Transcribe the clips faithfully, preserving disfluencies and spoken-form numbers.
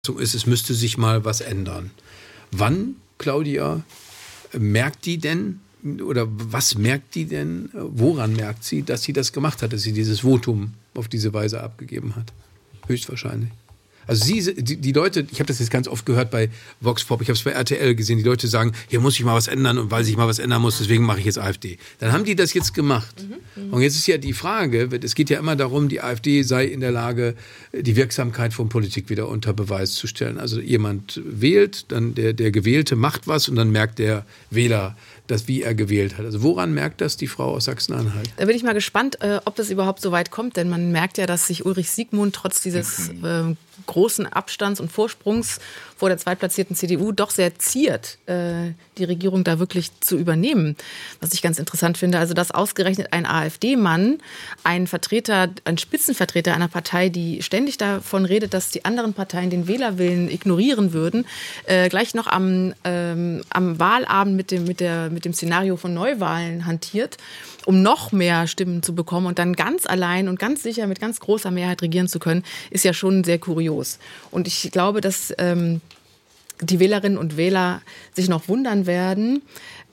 ist, es müsste sich mal was ändern. Wann, Claudia, merkt die denn, oder was merkt die denn, woran merkt sie, dass sie das gemacht hat, dass sie dieses Votum auf diese Weise abgegeben hat? Höchstwahrscheinlich. Also sie, die, die Leute, ich habe das jetzt ganz oft gehört bei Vox Pop, ich habe es bei R T L gesehen, die Leute sagen, hier muss ich mal was ändern und weil sich mal was ändern muss, deswegen mache ich jetzt AfD. Dann haben die das jetzt gemacht. Mhm, und jetzt ist ja die Frage, es geht ja immer darum, die AfD sei in der Lage, die Wirksamkeit von Politik wieder unter Beweis zu stellen. Also jemand wählt, dann der, der Gewählte macht was und dann merkt der Wähler, das, wie er gewählt hat. Also woran merkt das die Frau aus Sachsen-Anhalt? Da bin ich mal gespannt, äh, ob das überhaupt so weit kommt, denn man merkt ja, dass sich Ulrich Siegmund trotz dieses äh, großen Abstands und Vorsprungs vor der zweitplatzierten C D U doch sehr ziert, äh, die Regierung da wirklich zu übernehmen. Was ich ganz interessant finde, also dass ausgerechnet ein AfD-Mann, ein Vertreter, ein Spitzenvertreter einer Partei, die ständig davon redet, dass die anderen Parteien den Wählerwillen ignorieren würden, äh, gleich noch am, ähm, am Wahlabend mit dem, mit, der, mit dem Szenario von Neuwahlen hantiert, um noch mehr Stimmen zu bekommen und dann ganz allein und ganz sicher mit ganz großer Mehrheit regieren zu können, ist ja schon sehr kurios. Und ich glaube, dass ähm, die Wählerinnen und Wähler sich noch wundern werden,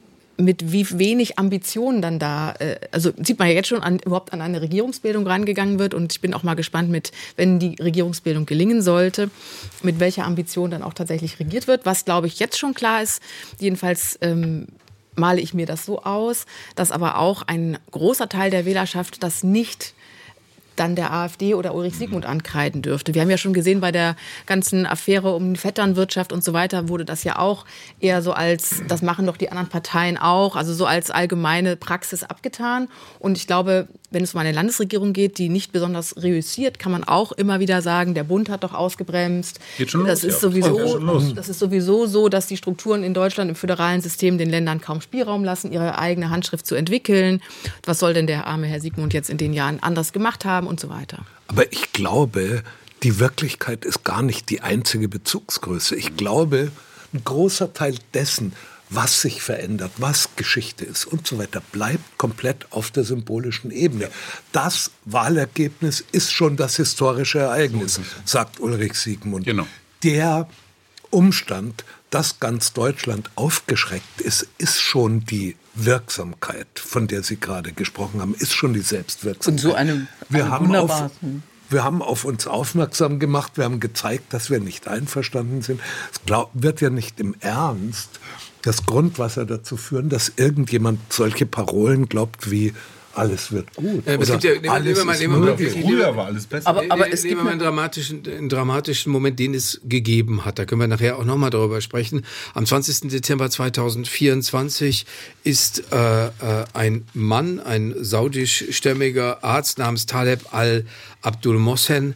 mit wie wenig Ambitionen dann da, äh, also sieht man ja jetzt schon, an, überhaupt an eine Regierungsbildung rangegangen wird. Und ich bin auch mal gespannt, mit, wenn die Regierungsbildung gelingen sollte, mit welcher Ambition dann auch tatsächlich regiert wird. Was, glaube ich, jetzt schon klar ist, jedenfalls ähm, male ich mir das so aus, dass aber auch ein großer Teil der Wählerschaft das nicht dann der AfD oder Ulrich Siegmund ankreiden dürfte. Wir haben ja schon gesehen, bei der ganzen Affäre um die Vetternwirtschaft und so weiter wurde das ja auch eher so als, das machen doch die anderen Parteien auch, also so als allgemeine Praxis abgetan. Und ich glaube, wenn es um eine Landesregierung geht, die nicht besonders reüssiert, kann man auch immer wieder sagen, der Bund hat doch ausgebremst. Geht schon das, los, ist ja. sowieso, oh, das ist sowieso so, dass die Strukturen in Deutschland im föderalen System den Ländern kaum Spielraum lassen, ihre eigene Handschrift zu entwickeln. Was soll denn der arme Herr Siegmund jetzt in den Jahren anders gemacht haben und so weiter? Aber ich glaube, die Wirklichkeit ist gar nicht die einzige Bezugsgröße. Ich glaube, ein großer Teil dessen, was sich verändert, was Geschichte ist und so weiter, bleibt komplett auf der symbolischen Ebene. Das Wahlergebnis ist schon das historische Ereignis, sagt Ulrich Siegmund. Genau. Der Umstand, dass ganz Deutschland aufgeschreckt ist, ist schon die Wirksamkeit, von der Sie gerade gesprochen haben, ist schon die Selbstwirksamkeit. Und so eine, wir eine haben auf, wir haben auf uns aufmerksam gemacht, wir haben gezeigt, dass wir nicht einverstanden sind. Es glaub, wird ja nicht im Ernst das Grundwasser dazu führen, dass irgendjemand solche Parolen glaubt wie alles wird gut. Äh, es gibt ja, nehmen, alles nehmen wir mal, nehmen früher war alles besser. Aber, aber es nehmen wir mal einen dramatischen, einen dramatischen Moment, den es gegeben hat. Da können wir nachher auch nochmal darüber sprechen. Am zwanzigsten Dezember zweitausendvierundzwanzig ist äh, äh, ein Mann, ein saudischstämmiger Arzt namens Taleb al-Abdul Mohsen,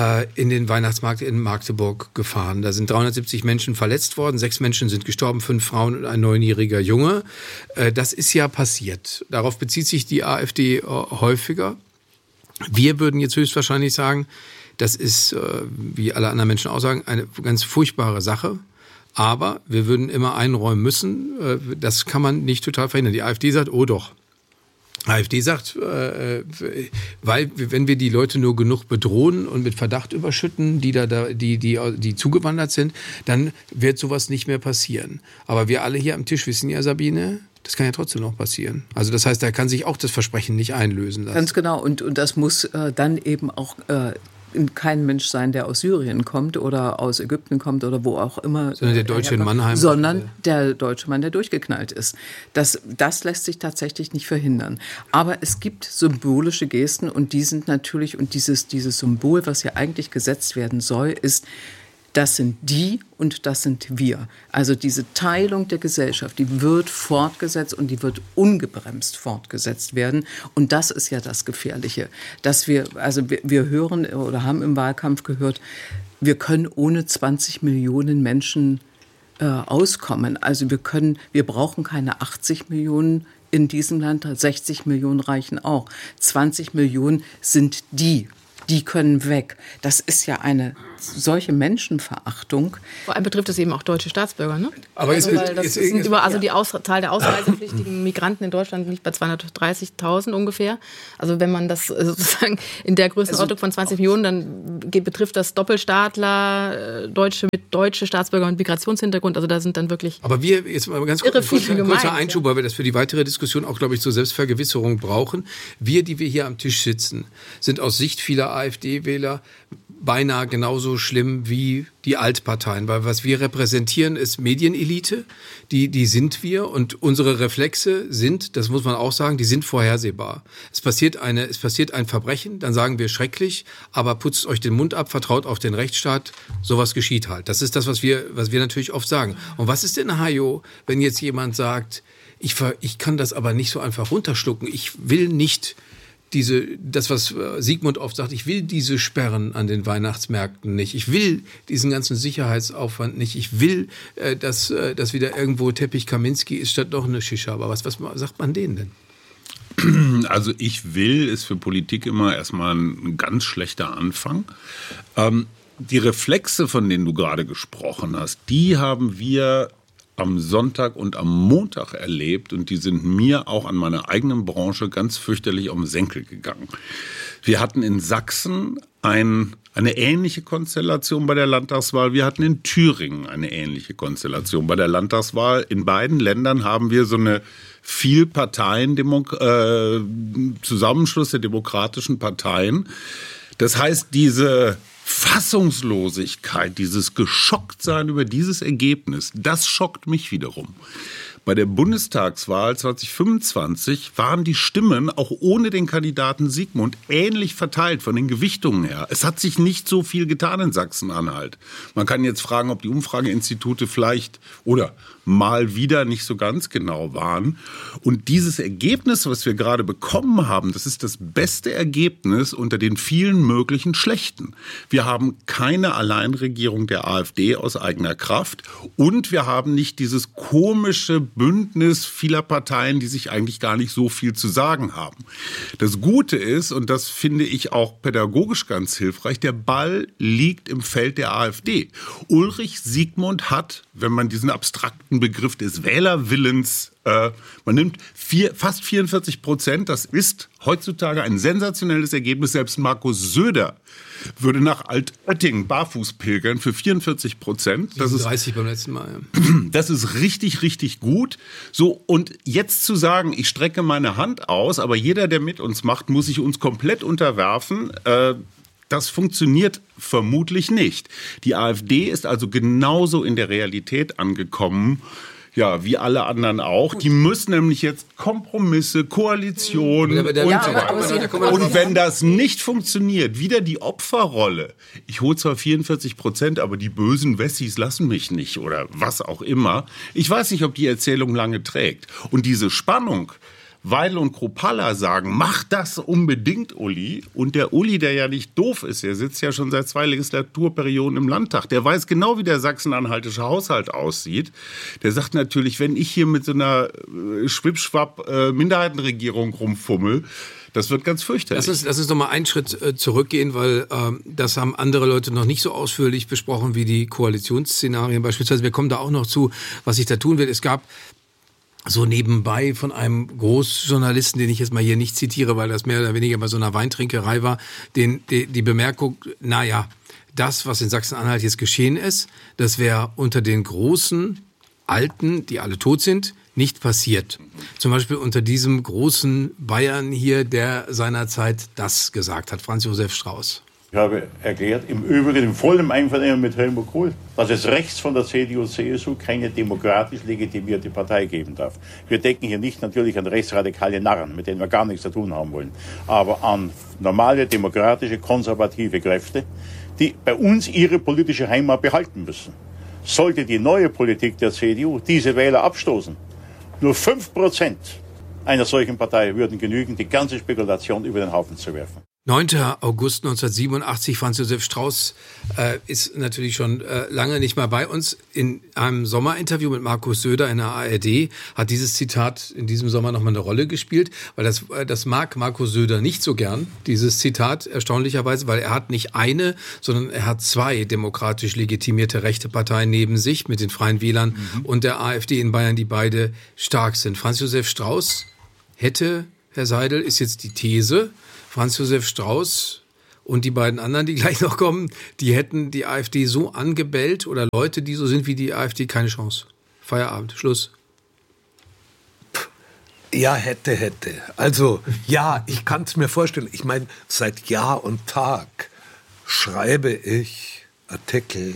in den Weihnachtsmarkt in Magdeburg gefahren. Da sind dreihundertsiebzig Menschen verletzt worden, sechs Menschen sind gestorben, fünf Frauen und ein neunjähriger Junge. Das ist ja passiert. Darauf bezieht sich die AfD häufiger. Wir würden jetzt höchstwahrscheinlich sagen, das ist, wie alle anderen Menschen auch sagen, eine ganz furchtbare Sache. Aber wir würden immer einräumen müssen, das kann man nicht total verhindern. Die AfD sagt, oh doch. AfD sagt, äh, weil wenn wir die Leute nur genug bedrohen und mit Verdacht überschütten, die da, da die, die, die zugewandert sind, dann wird sowas nicht mehr passieren. Aber wir alle hier am Tisch wissen ja, Sabine, das kann ja trotzdem noch passieren. Also das heißt, da kann sich auch das Versprechen nicht einlösen lassen. Ganz genau. Und, und das muss äh, dann eben auch äh, kein Mensch sein, der aus Syrien kommt oder aus Ägypten kommt oder wo auch immer. Sondern der Deutsche in Mannheim. Sondern der deutsche Mann, der durchgeknallt ist. Das, das lässt sich tatsächlich nicht verhindern. Aber es gibt symbolische Gesten und die sind natürlich, und dieses, dieses Symbol, was ja eigentlich gesetzt werden soll, ist, das sind die und das sind wir. Also diese Teilung der Gesellschaft, die wird fortgesetzt und die wird ungebremst fortgesetzt werden. Und das ist ja das Gefährliche, dass wir, also wir, wir hören oder haben im Wahlkampf gehört, wir können ohne zwanzig Millionen Menschen äh, auskommen. Also wir können, wir brauchen keine achtzig Millionen in diesem Land, sechzig Millionen reichen auch. zwanzig Millionen sind die. Die können weg. Das ist ja eine solche Menschenverachtung. Vor allem betrifft es eben auch deutsche Staatsbürger, ne? Aber also, jetzt, weil das jetzt, sind jetzt, über, also die Aus, Zahl der ausreisepflichtigen Migranten in Deutschland liegt bei zweihundertdreißigtausend ungefähr. Also wenn man das sozusagen in der Größenordnung von zwanzig Millionen, dann betrifft das Doppelstaatler, Deutsche mit deutsche Staatsbürger und Migrationshintergrund. Also da sind dann wirklich. Aber wir, jetzt mal ganz kurz, kurz, ein gemeint, kurzer Einschub, ja. weil wir das für die weitere Diskussion auch, glaube ich, zur Selbstvergewisserung brauchen. Wir, die wir hier am Tisch sitzen, sind aus Sicht vieler AfD-Wähler beinahe genauso schlimm wie die Altparteien, weil was wir repräsentieren ist Medienelite, die, die sind wir und unsere Reflexe sind, das muss man auch sagen, die sind vorhersehbar. Es passiert eine, es passiert ein Verbrechen, dann sagen wir schrecklich, aber putzt euch den Mund ab, vertraut auf den Rechtsstaat, sowas geschieht halt. Das ist das, was wir, was wir natürlich oft sagen. Und was ist denn, Hajo, wenn jetzt jemand sagt, ich, ich kann das aber nicht so einfach runterschlucken, ich will nicht diese, das, was Sigmund oft sagt, ich will diese Sperren an den Weihnachtsmärkten nicht. Ich will diesen ganzen Sicherheitsaufwand nicht. Ich will, äh, dass, äh, dass wieder irgendwo Teppich Kaminski ist statt doch eine Shisha. Aber was, was sagt man denen denn? Also ich will ist für Politik immer erstmal ein ganz schlechter Anfang. Ähm, die Reflexe, von denen du gerade gesprochen hast, die haben wir am Sonntag und am Montag erlebt und die sind mir auch an meiner eigenen Branche ganz fürchterlich um den Senkel gegangen. Wir hatten in Sachsen ein, eine ähnliche Konstellation bei der Landtagswahl. Wir hatten in Thüringen eine ähnliche Konstellation bei der Landtagswahl. In beiden Ländern haben wir so eine Vielparteien-Zusammenschluss äh, der demokratischen Parteien. Das heißt, diese Fassungslosigkeit, dieses Geschocktsein über dieses Ergebnis, das schockt mich wiederum. Bei der Bundestagswahl zwanzig fünfundzwanzig waren die Stimmen auch ohne den Kandidaten Sigmund ähnlich verteilt von den Gewichtungen her. Es hat sich nicht so viel getan in Sachsen-Anhalt. Man kann jetzt fragen, ob die Umfrageinstitute vielleicht oder mal wieder nicht so ganz genau waren. Und dieses Ergebnis, was wir gerade bekommen haben, das ist das beste Ergebnis unter den vielen möglichen schlechten. Wir haben keine Alleinregierung der AfD aus eigener Kraft und wir haben nicht dieses komische Bündnis vieler Parteien, die sich eigentlich gar nicht so viel zu sagen haben. Das Gute ist, und das finde ich auch pädagogisch ganz hilfreich, der Ball liegt im Feld der AfD. Ulrich Sigmund hat, wenn man diesen abstrakten Begriff des Wählerwillens, äh, man nimmt vier, fast vierundvierzig Prozent, das ist heutzutage ein sensationelles Ergebnis. Selbst Markus Söder würde nach Altötting barfuß pilgern für vierundvierzig Prozent. Das ist dreißig beim letzten Mal. Ja. Das ist richtig, richtig gut. So, und jetzt zu sagen, ich strecke meine Hand aus, aber jeder, der mit uns macht, muss sich uns komplett unterwerfen, äh, das funktioniert vermutlich nicht. Die AfD ist also genauso in der Realität angekommen, ja, wie alle anderen auch. Die müssen nämlich jetzt Kompromisse, Koalitionen und so weiter. Und wenn das nicht funktioniert, wieder die Opferrolle. Ich hole zwar vierundvierzig Prozent, aber die bösen Wessis lassen mich nicht oder was auch immer. Ich weiß nicht, ob die Erzählung lange trägt. Und diese Spannung, Weil und Kropalla sagen, mach das unbedingt, Uli. Und der Uli, der ja nicht doof ist, der sitzt ja schon seit zwei Legislaturperioden im Landtag, der weiß genau, wie der sachsen-anhaltische Haushalt aussieht. Der sagt natürlich, wenn ich hier mit so einer äh, Schwippschwapp-Minderheitenregierung rumfummel, das wird ganz fürchterlich. Lass uns, lass uns noch mal einen Schritt äh, zurückgehen, weil ähm, das haben andere Leute noch nicht so ausführlich besprochen wie die Koalitionsszenarien beispielsweise. Wir kommen da auch noch zu, was sich da tun wird. Es gab so nebenbei von einem Großjournalisten, den ich jetzt mal hier nicht zitiere, weil das mehr oder weniger bei so einer Weintrinkerei war, den, die, die Bemerkung, naja, das, was in Sachsen-Anhalt jetzt geschehen ist, das wäre unter den großen Alten, die alle tot sind, nicht passiert. Zum Beispiel unter diesem großen Bayern hier, der seinerzeit das gesagt hat, Franz Josef Strauß. Ich habe erklärt, im Übrigen in vollem Einvernehmen mit Helmut Kohl, dass es rechts von der C D U C S U keine demokratisch legitimierte Partei geben darf. Wir denken hier nicht natürlich an rechtsradikale Narren, mit denen wir gar nichts zu tun haben wollen, aber an normale, demokratische, konservative Kräfte, die bei uns ihre politische Heimat behalten müssen. Sollte die neue Politik der C D U diese Wähler abstoßen, nur fünf Prozent einer solchen Partei würden genügen, die ganze Spekulation über den Haufen zu werfen. neunter August neunzehnhundertsiebenundachtzig, Franz Josef Strauß äh, ist natürlich schon äh, lange nicht mehr bei uns. In einem Sommerinterview mit Markus Söder in der A R D hat dieses Zitat in diesem Sommer nochmal eine Rolle gespielt, weil das, äh, das mag Markus Söder nicht so gern, dieses Zitat, erstaunlicherweise, weil er hat nicht eine, sondern er hat zwei demokratisch legitimierte rechte Parteien neben sich mit den Freien Wählern mhm. und der AfD in Bayern, die beide stark sind. Franz Josef Strauß hätte, Herr Seidel, ist jetzt die These, Franz Josef Strauß und die beiden anderen, die gleich noch kommen, die hätten die AfD so angebellt oder Leute, die so sind wie die AfD, keine Chance. Feierabend, Schluss. Ja, hätte, hätte. Also, ja, ich kann es mir vorstellen. Ich meine, seit Jahr und Tag schreibe ich Artikel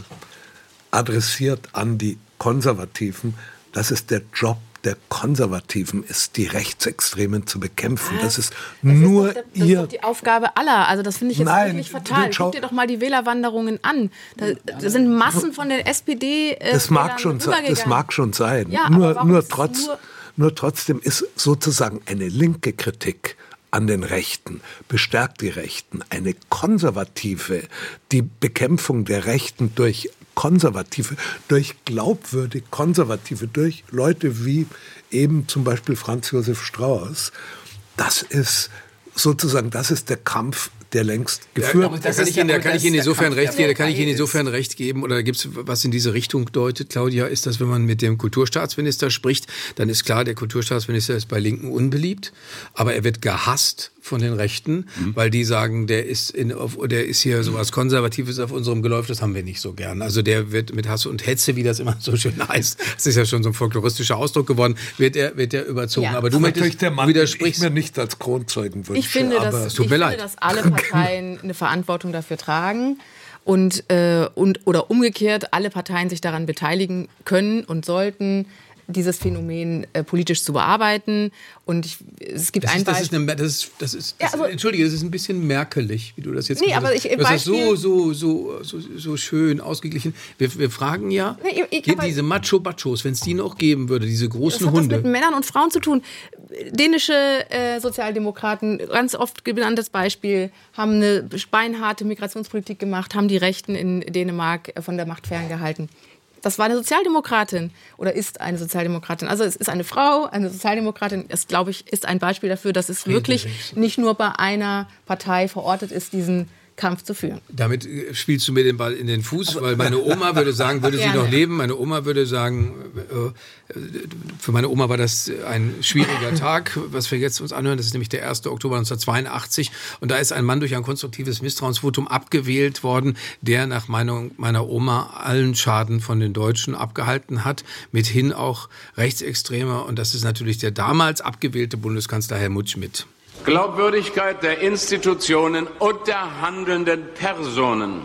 adressiert an die Konservativen. Das ist der Job der Konservativen, ist die Rechtsextremen zu bekämpfen. Das ist das nur ist doch, das ihr... ist doch die Aufgabe aller. Also das finde ich jetzt Nein, wirklich fatal. schau, Guck dir doch mal die Wählerwanderungen an. Da, da sind Massen von der S P D äh, das mag schon Das mag schon sein. Ja, nur, nur, trotz, nur, nur trotzdem ist sozusagen eine linke Kritik an den Rechten, bestärkt die Rechten, eine konservative, die Bekämpfung der Rechten durch Konservative, durch glaubwürdig Konservative, durch Leute wie eben zum Beispiel Franz Josef Strauß, das ist sozusagen, das ist der Kampf, der längst geführt wird. Da kann ich Ihnen, da kann ich Ihnen insofern recht geben, da kann ich Ihnen insofern recht geben, oder gibt es was in diese Richtung deutet, Claudia, ist, dass wenn man mit dem Kulturstaatsminister spricht, dann ist klar, der Kulturstaatsminister ist bei Linken unbeliebt, aber er wird gehasst von den Rechten, mhm. weil die sagen, der ist in, auf, der ist hier sowas Konservatives auf unserem Geläuf, das haben wir nicht so gern. Also der wird mit Hass und Hetze, wie das immer so schön heißt, das ist ja schon so ein folkloristischer Ausdruck geworden, wird er, wird er überzogen. Ja. Aber du möchtest, der Mann, widersprichst. Ich mir nicht als Kronzeugen wünsche. Ich finde, aber dass, es tut ich mir finde leid. dass alle Parteien eine Verantwortung dafür tragen und, äh, und oder umgekehrt alle Parteien sich daran beteiligen können und sollten, dieses Phänomen äh, politisch zu bearbeiten. Und ich, es gibt das ein ist, das Beispiel. ist eine, das ist, das ist, das, Ja, also, Entschuldige, das ist ein bisschen merkelig, wie du das jetzt Nee, gesagt aber hast. ich, im Du hast das Beispiel- so, so, so, so, so schön ausgeglichen. Wir, wir fragen ja, Nee, ich- ich- geht aber- diese Macho-Bachos, wenn es die noch geben würde, diese großen Das hat Hunde. was mit Männern und Frauen zu tun. Dänische äh, Sozialdemokraten, ganz oft genanntes Beispiel, haben eine beinharte Migrationspolitik gemacht, haben die Rechten in Dänemark von der Macht ferngehalten. Das war eine Sozialdemokratin oder ist eine Sozialdemokratin. Also es ist eine Frau, eine Sozialdemokratin. Das, glaube ich, ist ein Beispiel dafür, dass es wirklich nicht nur bei einer Partei verortet ist, diesen Kampf zu führen. Damit äh, spielst du mir den Ball in den Fuß, weil meine Oma würde sagen, würde sie Gerne. noch leben, meine Oma würde sagen, äh, für meine Oma war das ein schwieriger Tag, was wir jetzt uns anhören, das ist nämlich der erster Oktober neunzehnhundertzweiundachtzig und da ist ein Mann durch ein konstruktives Misstrauensvotum abgewählt worden, der nach Meinung meiner Oma allen Schaden von den Deutschen abgehalten hat, mithin auch Rechtsextreme und das ist natürlich der damals abgewählte Bundeskanzler Helmut Schmidt. Glaubwürdigkeit der Institutionen und der handelnden Personen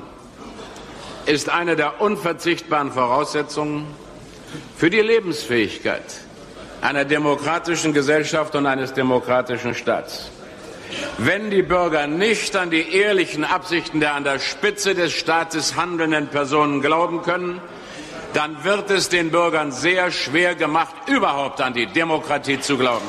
ist eine der unverzichtbaren Voraussetzungen für die Lebensfähigkeit einer demokratischen Gesellschaft und eines demokratischen Staats. Wenn die Bürger nicht an die ehrlichen Absichten der an der Spitze des Staates handelnden Personen glauben können, dann wird es den Bürgern sehr schwer gemacht, überhaupt an die Demokratie zu glauben.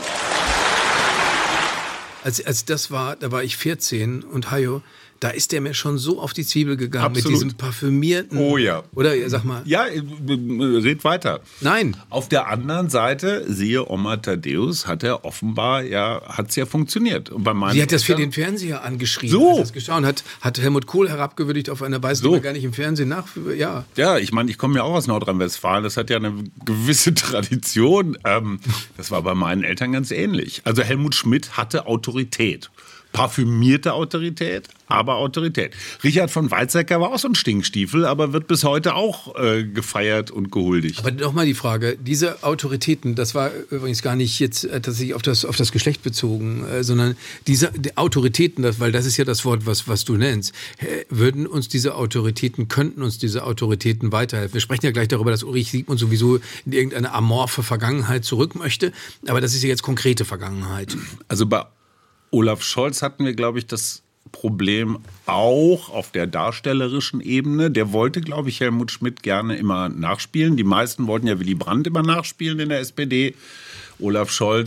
Als, als das war, da war ich vierzehn und Hajo, da ist der mir schon so auf die Zwiebel gegangen Absolut. mit diesem parfümierten. Oh ja. Oder sag mal. Ja, äh, äh, red weiter. Nein. Auf der anderen Seite, siehe Oma Thaddeus, hat er offenbar, ja, hat es ja funktioniert. Und bei meinen Sie hat das für Eltern- den Fernseher angeschrieben. So. Als das geschaut hat, hat Helmut Kohl herabgewürdigt auf eine Weise, So. die man gar nicht im Fernsehen nach. Ja. Ja, ich meine, ich komme ja auch aus Nordrhein-Westfalen. Das hat ja eine gewisse Tradition. Ähm, das war bei meinen Eltern ganz ähnlich. Also Helmut Schmidt hatte Autorität. Parfümierte Autorität, aber Autorität. Richard von Weizsäcker war auch so ein Stinkstiefel, aber wird bis heute auch äh, gefeiert und gehuldigt. Aber nochmal die Frage, diese Autoritäten, das war übrigens gar nicht jetzt äh, tatsächlich auf das, auf das Geschlecht bezogen, äh, sondern diese die Autoritäten, das, weil das ist ja das Wort, was, was du nennst, äh, würden uns diese Autoritäten, könnten uns diese Autoritäten weiterhelfen. Wir sprechen ja gleich darüber, dass Ulrich Siegmund sowieso in irgendeine amorphe Vergangenheit zurück möchte, aber das ist ja jetzt konkrete Vergangenheit. Also bei Olaf Scholz hatten wir, glaube ich, das Problem auch auf der darstellerischen Ebene. Der wollte, glaube ich, Helmut Schmidt gerne immer nachspielen. Die meisten wollten ja Willy Brandt immer nachspielen in der S P D. Olaf Scholz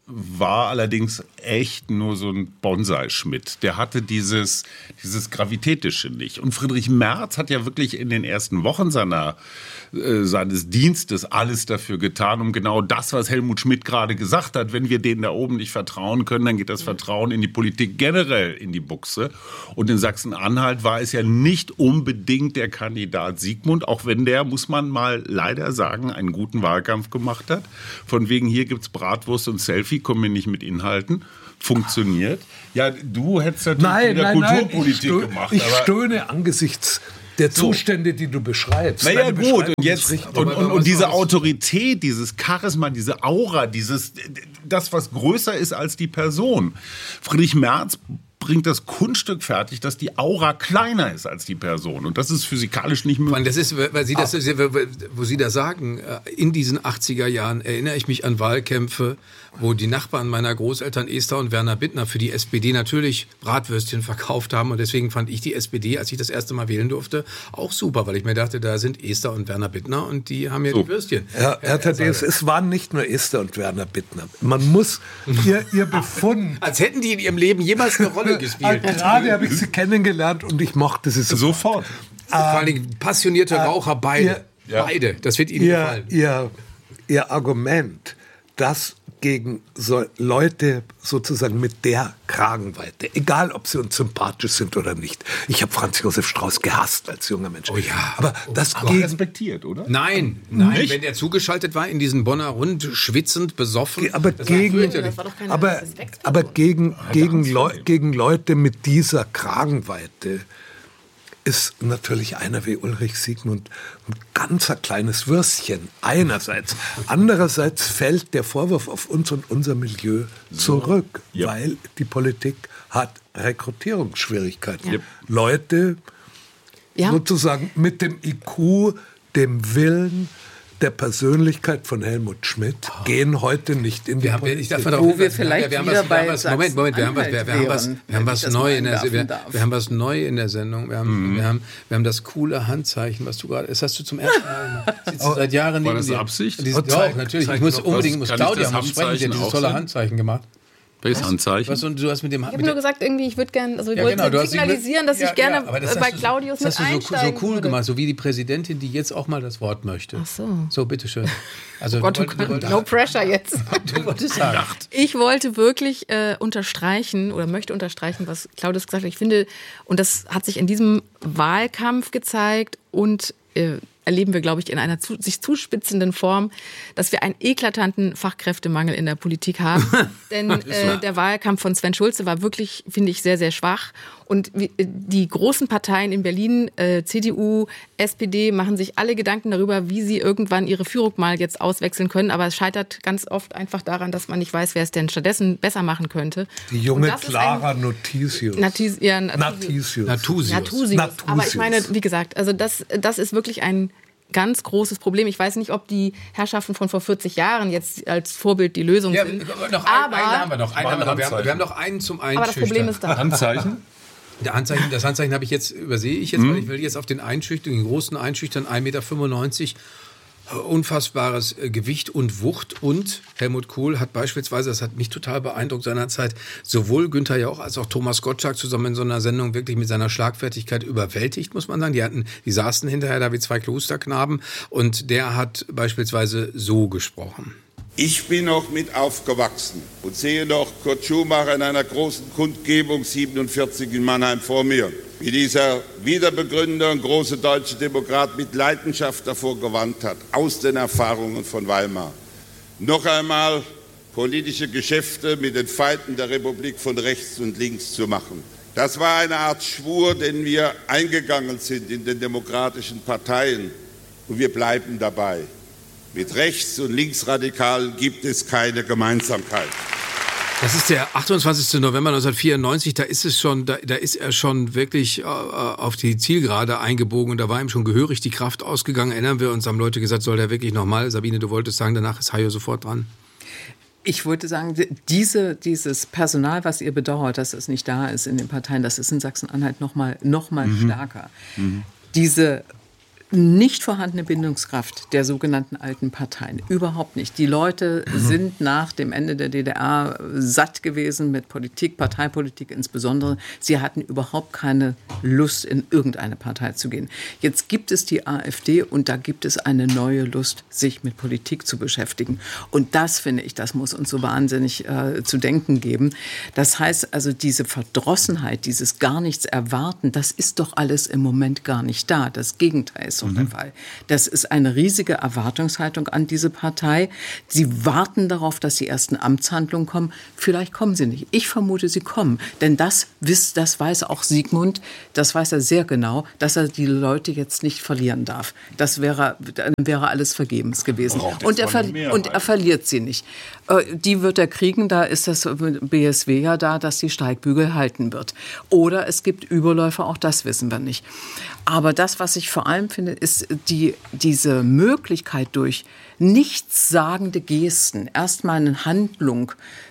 war allerdings echt nur so ein Bonsai-Schmidt. Der hatte dieses, dieses Gravitätische nicht. Und Friedrich Merz hat ja wirklich in den ersten Wochen seiner, äh, seines Dienstes alles dafür getan, um genau das, was Helmut Schmidt gerade gesagt hat. Wenn wir denen da oben nicht vertrauen können, dann geht das Vertrauen in die Politik generell in die Buchse. Und in Sachsen-Anhalt war es ja nicht unbedingt der Kandidat Siegmund, auch wenn der, muss man mal leider sagen, einen guten Wahlkampf gemacht hat. Von wegen, hier gibt's Bratwurst und Selfie, kommen wir nicht mit Inhalten. Funktioniert. Ja, du hättest natürlich nein, wieder nein, Kulturpolitik nein, ich gemacht. Ich aber stöhne angesichts der So. Zustände, die du beschreibst. Naja, Deine gut, Beschreibung und jetzt, ist richtig. und, und, und diese was- Autorität, dieses Charisma, diese Aura, dieses, das, was größer ist als die Person. Friedrich Merz bringt das Kunststück fertig, dass die Aura kleiner ist als die Person. Und das ist physikalisch nicht Vor allem, möglich. das ist, weil Sie das, wo Sie das sagen, in diesen achtziger Jahren erinnere ich mich an Wahlkämpfe, wo die Nachbarn meiner Großeltern Esther und Werner Bittner für die S P D natürlich Bratwürstchen verkauft haben. Und deswegen fand ich die S P D, als ich das erste Mal wählen durfte, auch super, weil ich mir dachte, da sind Esther und Werner Bittner und die haben ja So. die Würstchen. Herr, Herr Thaddeus, es waren nicht nur Esther und Werner Bittner. Man muss ihr, ihr Befund. Als hätten die in ihrem Leben jemals eine Rolle gespielt. Gerade habe ich sie kennengelernt und ich mochte sie sofort. Sofort. Vor allen Dingen passionierte Raucher, beide. ihr- Beide. Das wird Ihnen Ihr, gefallen. ihr, ihr Argument, dass gegen so Leute sozusagen mit der Kragenweite, egal ob sie uns sympathisch sind oder nicht. Ich habe Franz Josef Strauß gehasst als junger Mensch. Oh ja. Aber das Aber gegen, respektiert, oder? Nein, nein, Nicht? wenn der zugeschaltet war in diesen Bonner Rund, schwitzend, besoffen. aber das war gegen, fürchterlich. Das war doch keine aber, Respektsperson. aber gegen, gegen, Leu gegen Leute mit dieser Kragenweite ist natürlich einer wie Ulrich Siegmund ein ganzer kleines Würstchen einerseits. Andererseits fällt der Vorwurf auf uns und unser Milieu zurück, Ja. weil die Politik hat Rekrutierungsschwierigkeiten. Ja. Leute Ja. sozusagen mit dem I Q, dem Willen, der Persönlichkeit von Helmut Schmidt gehen heute nicht in die Wir haben, Politik. ich darf mal darauf Wo hinweisen, wir vielleicht wir haben wieder was, wir haben bei was, Moment, Moment, wir haben was, wir, wir haben was, Sachsen-Anhalt wir haben wären, was wenn ich neu das in der, einwerfen wir, darf. wir haben was neu in der Sendung. Wir haben, wir haben, wir haben das coole Handzeichen, was du gerade, das hast du zum ersten Mal. Sitzt du seit Jahren War neben das dir. Absicht? Dieses, Oh, ja, zeig- natürlich. zeig Ich muss doch, unbedingt, was- muss kann ich Claudia das muss sprechen, die hat Handzeichen dieses auch tolle sehen? Handzeichen gemacht. Welches Handzeichen? Was, und du hast mit dem Ich habe nur gesagt, irgendwie, ich würde gerne, also ich wollte du hast dich mit- signalisieren, dass ja, ich gerne ja, aber das äh, bei hast du so- Claudius mit das hast du so, so einsteigen cool würde. gemacht, so wie die Präsidentin, die jetzt auch mal das Wort möchte. Ach so. So, bitteschön. Also, Gott, du oh wolltest- du Gott, wolltest- no pressure jetzt. Du wolltest sagen. Ich wollte wirklich äh, unterstreichen oder möchte unterstreichen, was Claudius gesagt hat. Ich finde, und das hat sich in diesem Wahlkampf gezeigt und äh, erleben wir, glaube ich, in einer zu, sich zuspitzenden Form, dass wir einen eklatanten Fachkräftemangel in der Politik haben. Denn äh, der Wahlkampf von Sven Schulze war wirklich, finde ich, sehr, sehr schwach. Und wie, äh, die großen Parteien in Berlin, äh, C D U, S P D, machen sich alle Gedanken darüber, wie sie irgendwann ihre Führung mal jetzt auswechseln können. Aber es scheitert ganz oft einfach daran, dass man nicht weiß, wer es denn stattdessen besser machen könnte. Die junge Und das ist Clara ein- Notisius. Natis, ja, Natisius. Natusius. Natusius. Natusius. Aber ich meine, wie gesagt, also das, das ist wirklich ein ganz großes Problem. Ich weiß nicht, ob die Herrschaften von vor vierzig Jahren jetzt als Vorbild die Lösung Ja, sind. noch aber, einen, einen haben wir noch. Einen haben wir, noch. Wir, haben, wir haben noch einen zum Einschüchtern. aber das Problem ist da. Handzeichen? Der Handzeichen, das Handzeichen habe ich jetzt, übersehe ich jetzt, weil ich will jetzt auf den Einschüchtern, den großen Einschüchtern, ein Meter fünfundneunzig, unfassbares äh, Gewicht und Wucht. Und Helmut Kohl hat beispielsweise, das hat mich total beeindruckt seinerzeit, sowohl Günther Jauch als auch Thomas Gottschalk zusammen in so einer Sendung wirklich mit seiner Schlagfertigkeit überwältigt, muss man sagen. Die hatten, die saßen hinterher da wie zwei Klosterknaben und der hat beispielsweise so gesprochen. Ich bin noch mit aufgewachsen und sehe noch Kurt Schumacher in einer großen Kundgebung siebenundvierzig in Mannheim vor mir, wie dieser Wiederbegründer und große deutsche Demokrat mit Leidenschaft davor gewarnt hat, aus den Erfahrungen von Weimar. Noch einmal politische Geschäfte mit den Feinden der Republik von rechts und links zu machen. Das war eine Art Schwur, den wir eingegangen sind in den demokratischen Parteien, und wir bleiben dabei. Mit Rechts- und Linksradikalen gibt es keine Gemeinsamkeit. Das ist der achtundzwanzigster November neunzehnhundertvierundneunzig, da ist es schon, da, da ist er schon wirklich äh, auf die Zielgerade eingebogen und da war ihm schon gehörig die Kraft ausgegangen. Erinnern wir uns, haben Leute gesagt, soll der wirklich nochmal? Sabine, du wolltest sagen, danach ist Hajo sofort dran. Ich wollte sagen, diese, dieses Personal, was ihr bedauert, dass es nicht da ist in den Parteien, das ist in Sachsen-Anhalt noch mal, noch mal mhm. stärker. Mhm. Diese nicht vorhandene Bindungskraft der sogenannten alten Parteien. Überhaupt nicht. Die Leute mhm. sind nach dem Ende der D D R satt gewesen mit Politik, Parteipolitik insbesondere. Sie hatten überhaupt keine Lust, in irgendeine Partei zu gehen. Jetzt gibt es die AfD und da gibt es eine neue Lust, sich mit Politik zu beschäftigen. Und das, finde ich, das muss uns so wahnsinnig äh, zu denken geben. Das heißt also, diese Verdrossenheit, dieses gar nichts erwarten, das ist doch alles im Moment gar nicht da. Das Gegenteil ist der Fall. Das ist eine riesige Erwartungshaltung an diese Partei. Sie warten darauf, dass die ersten Amtshandlungen kommen. Vielleicht kommen sie nicht. Ich vermute, sie kommen. Denn das, das weiß auch Sigmund, das weiß er sehr genau, dass er die Leute jetzt nicht verlieren darf. Das wäre, dann wäre alles vergebens gewesen. Und er, ver- und er verliert sie nicht. Die wird er kriegen, da ist das B S W ja da, dass die Steigbügel halten wird. Oder es gibt Überläufer, auch das wissen wir nicht. Aber das, was ich vor allem finde, ist die, diese Möglichkeit durch nichtssagende Gesten erstmal eine Handlung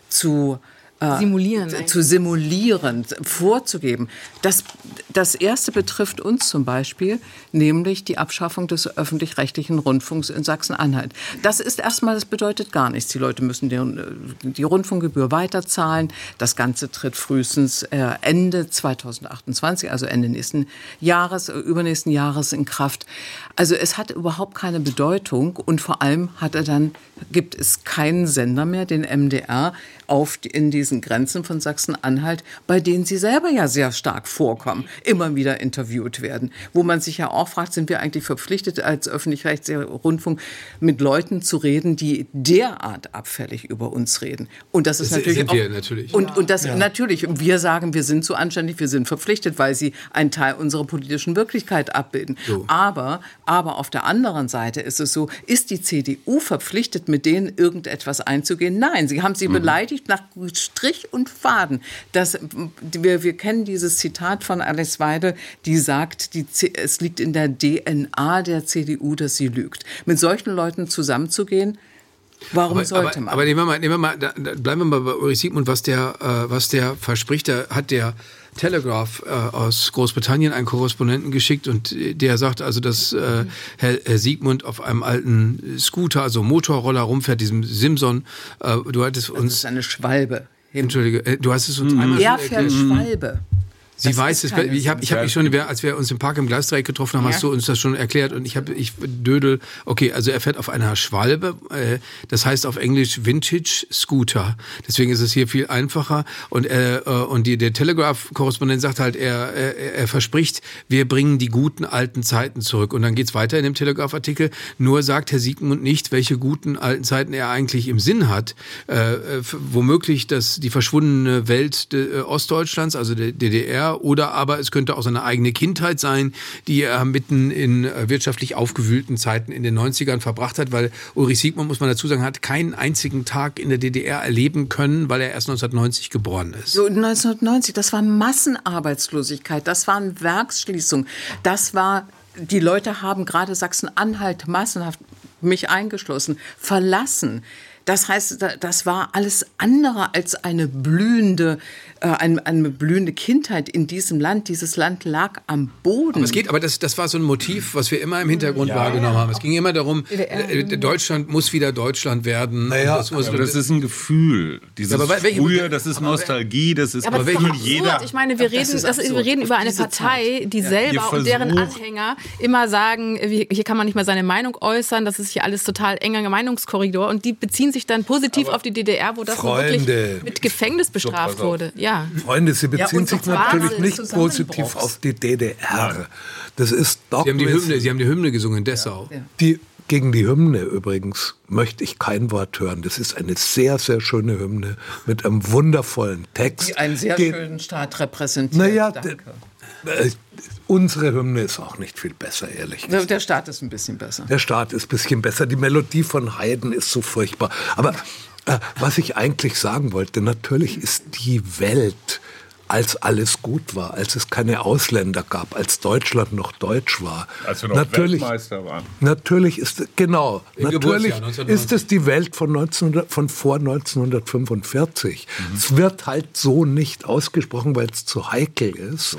zu Simulieren. Äh, zu simulieren, vorzugeben. Das, das Erste betrifft uns zum Beispiel, nämlich die Abschaffung des öffentlich-rechtlichen Rundfunks in Sachsen-Anhalt. Das ist erstmal, das bedeutet gar nichts. Die Leute müssen die, die Rundfunkgebühr weiterzahlen. Das Ganze tritt frühestens äh, Ende zweitausendachtundzwanzig, also Ende nächsten Jahres, äh, übernächsten Jahres in Kraft. Also es hat überhaupt keine Bedeutung und vor allem hat er dann, gibt es keinen Sender mehr, den M D R, auf die, in diesen Grenzen von Sachsen-Anhalt, bei denen sie selber ja sehr stark vorkommen, immer wieder interviewt werden. Wo man sich ja auch fragt, sind wir eigentlich verpflichtet, als öffentlich-rechtlicher Rundfunk mit Leuten zu reden, die derart abfällig über uns reden. Und das ist das natürlich sind auch, wir natürlich. Und, und das ja. natürlich, wir sagen, wir sind so anständig, wir sind verpflichtet, weil sie einen Teil unserer politischen Wirklichkeit abbilden. So. Aber, aber auf der anderen Seite ist es so, ist die C D U verpflichtet, mit denen irgendetwas einzugehen? Nein, sie haben sie mhm. beleidigt nach Strich und Faden. Das, wir, wir kennen dieses Zitat von Alice Weidel, die sagt, die, es liegt in der D N A der C D U, dass sie lügt. Mit solchen Leuten zusammenzugehen, warum aber, sollte aber, man? Aber nehmen wir mal, nehmen wir mal, da, da bleiben wir mal bei Ulrich Siegmund, was der, äh, was der verspricht. Da hat der Telegraph äh, aus Großbritannien einen Korrespondenten geschickt und der sagt also, dass äh, Herr, Herr Siegmund auf einem alten Scooter, also Motorroller rumfährt, diesem Simson. Äh, du hattest uns... Das ist eine Schwalbe. Entschuldige, äh, du hast es uns mhm. einmal Er fährt Schwalbe. Sie das weiß es. Ich habe ich hab mich schon, als wir uns im Park im Gleisdreieck getroffen haben, ja. hast du uns das schon erklärt. Und ich habe, ich dödel, okay, also er fährt auf einer Schwalbe. Äh, das heißt auf Englisch Vintage Scooter. Deswegen ist es hier viel einfacher. Und, äh, und die, der Telegraph-Korrespondent sagt halt, er, er, er verspricht, wir bringen die guten alten Zeiten zurück. Und dann geht's weiter in dem Telegraph-Artikel. Nur sagt Herr Siegmund nicht, welche guten alten Zeiten er eigentlich im Sinn hat. Äh, womöglich dass die verschwundene Welt de, Ostdeutschlands, also der D D R, oder aber es könnte auch seine eigene Kindheit sein, die er mitten in wirtschaftlich aufgewühlten Zeiten in den neunzigern verbracht hat, weil Ulrich Siegmund, muss man dazu sagen, hat keinen einzigen Tag in der D D R erleben können, weil er erst neunzehnhundertneunzig geboren ist. So neunzehnhundertneunzig, das war Massenarbeitslosigkeit, das waren Werksschließungen, das war, die Leute haben gerade Sachsen-Anhalt massenhaft, mich eingeschlossen, verlassen. Das heißt, das war alles andere als eine blühende, äh, eine, eine blühende Kindheit in diesem Land. Dieses Land lag am Boden. Aber es geht, aber das, das war so ein Motiv, was wir immer im Hintergrund ja. wahrgenommen haben. Es ging immer darum, äh, Deutschland muss wieder Deutschland werden. Naja, das, muss, aber das ist ein Gefühl. Dieses ja, aber welche, früher, das ist Nostalgie, das ist ja, aber aber welche, jeder. Ich meine, wir reden, das ist, wir reden über eine Partei, die ja. selber und deren Anhänger immer sagen, hier kann man nicht mehr seine Meinung äußern, das ist hier alles total enger Meinungskorridor und die beziehen sich dann positiv aber auf die D D R, wo das wirklich mit Gefängnis bestraft wurde. Ja. Freunde, Sie beziehen ja, sich natürlich nicht positiv auf die D D R. Das ist doch. Sie haben die Hymne, Sie haben die Hymne gesungen in Dessau. Ja. Die, gegen die Hymne übrigens möchte ich kein Wort hören. Das ist eine sehr, sehr schöne Hymne mit einem wundervollen Text. Die einen sehr Ge- schönen Staat repräsentiert. Naja, Danke. D- äh, unsere Hymne ist auch nicht viel besser, ehrlich gesagt. Der Staat ist ein bisschen besser. Der Staat ist ein bisschen besser. Die Melodie von Haydn ist so furchtbar. Aber äh, was ich eigentlich sagen wollte, natürlich ist die Welt, als alles gut war, als es keine Ausländer gab, als Deutschland noch deutsch war. Als wir noch natürlich, Weltmeister waren. Natürlich ist, genau, Im natürlich ist es die Welt von, neunzehnhundert, von vor neunzehnhundertfünfundvierzig. Mhm. Es wird halt so nicht ausgesprochen, weil es zu heikel ist. So.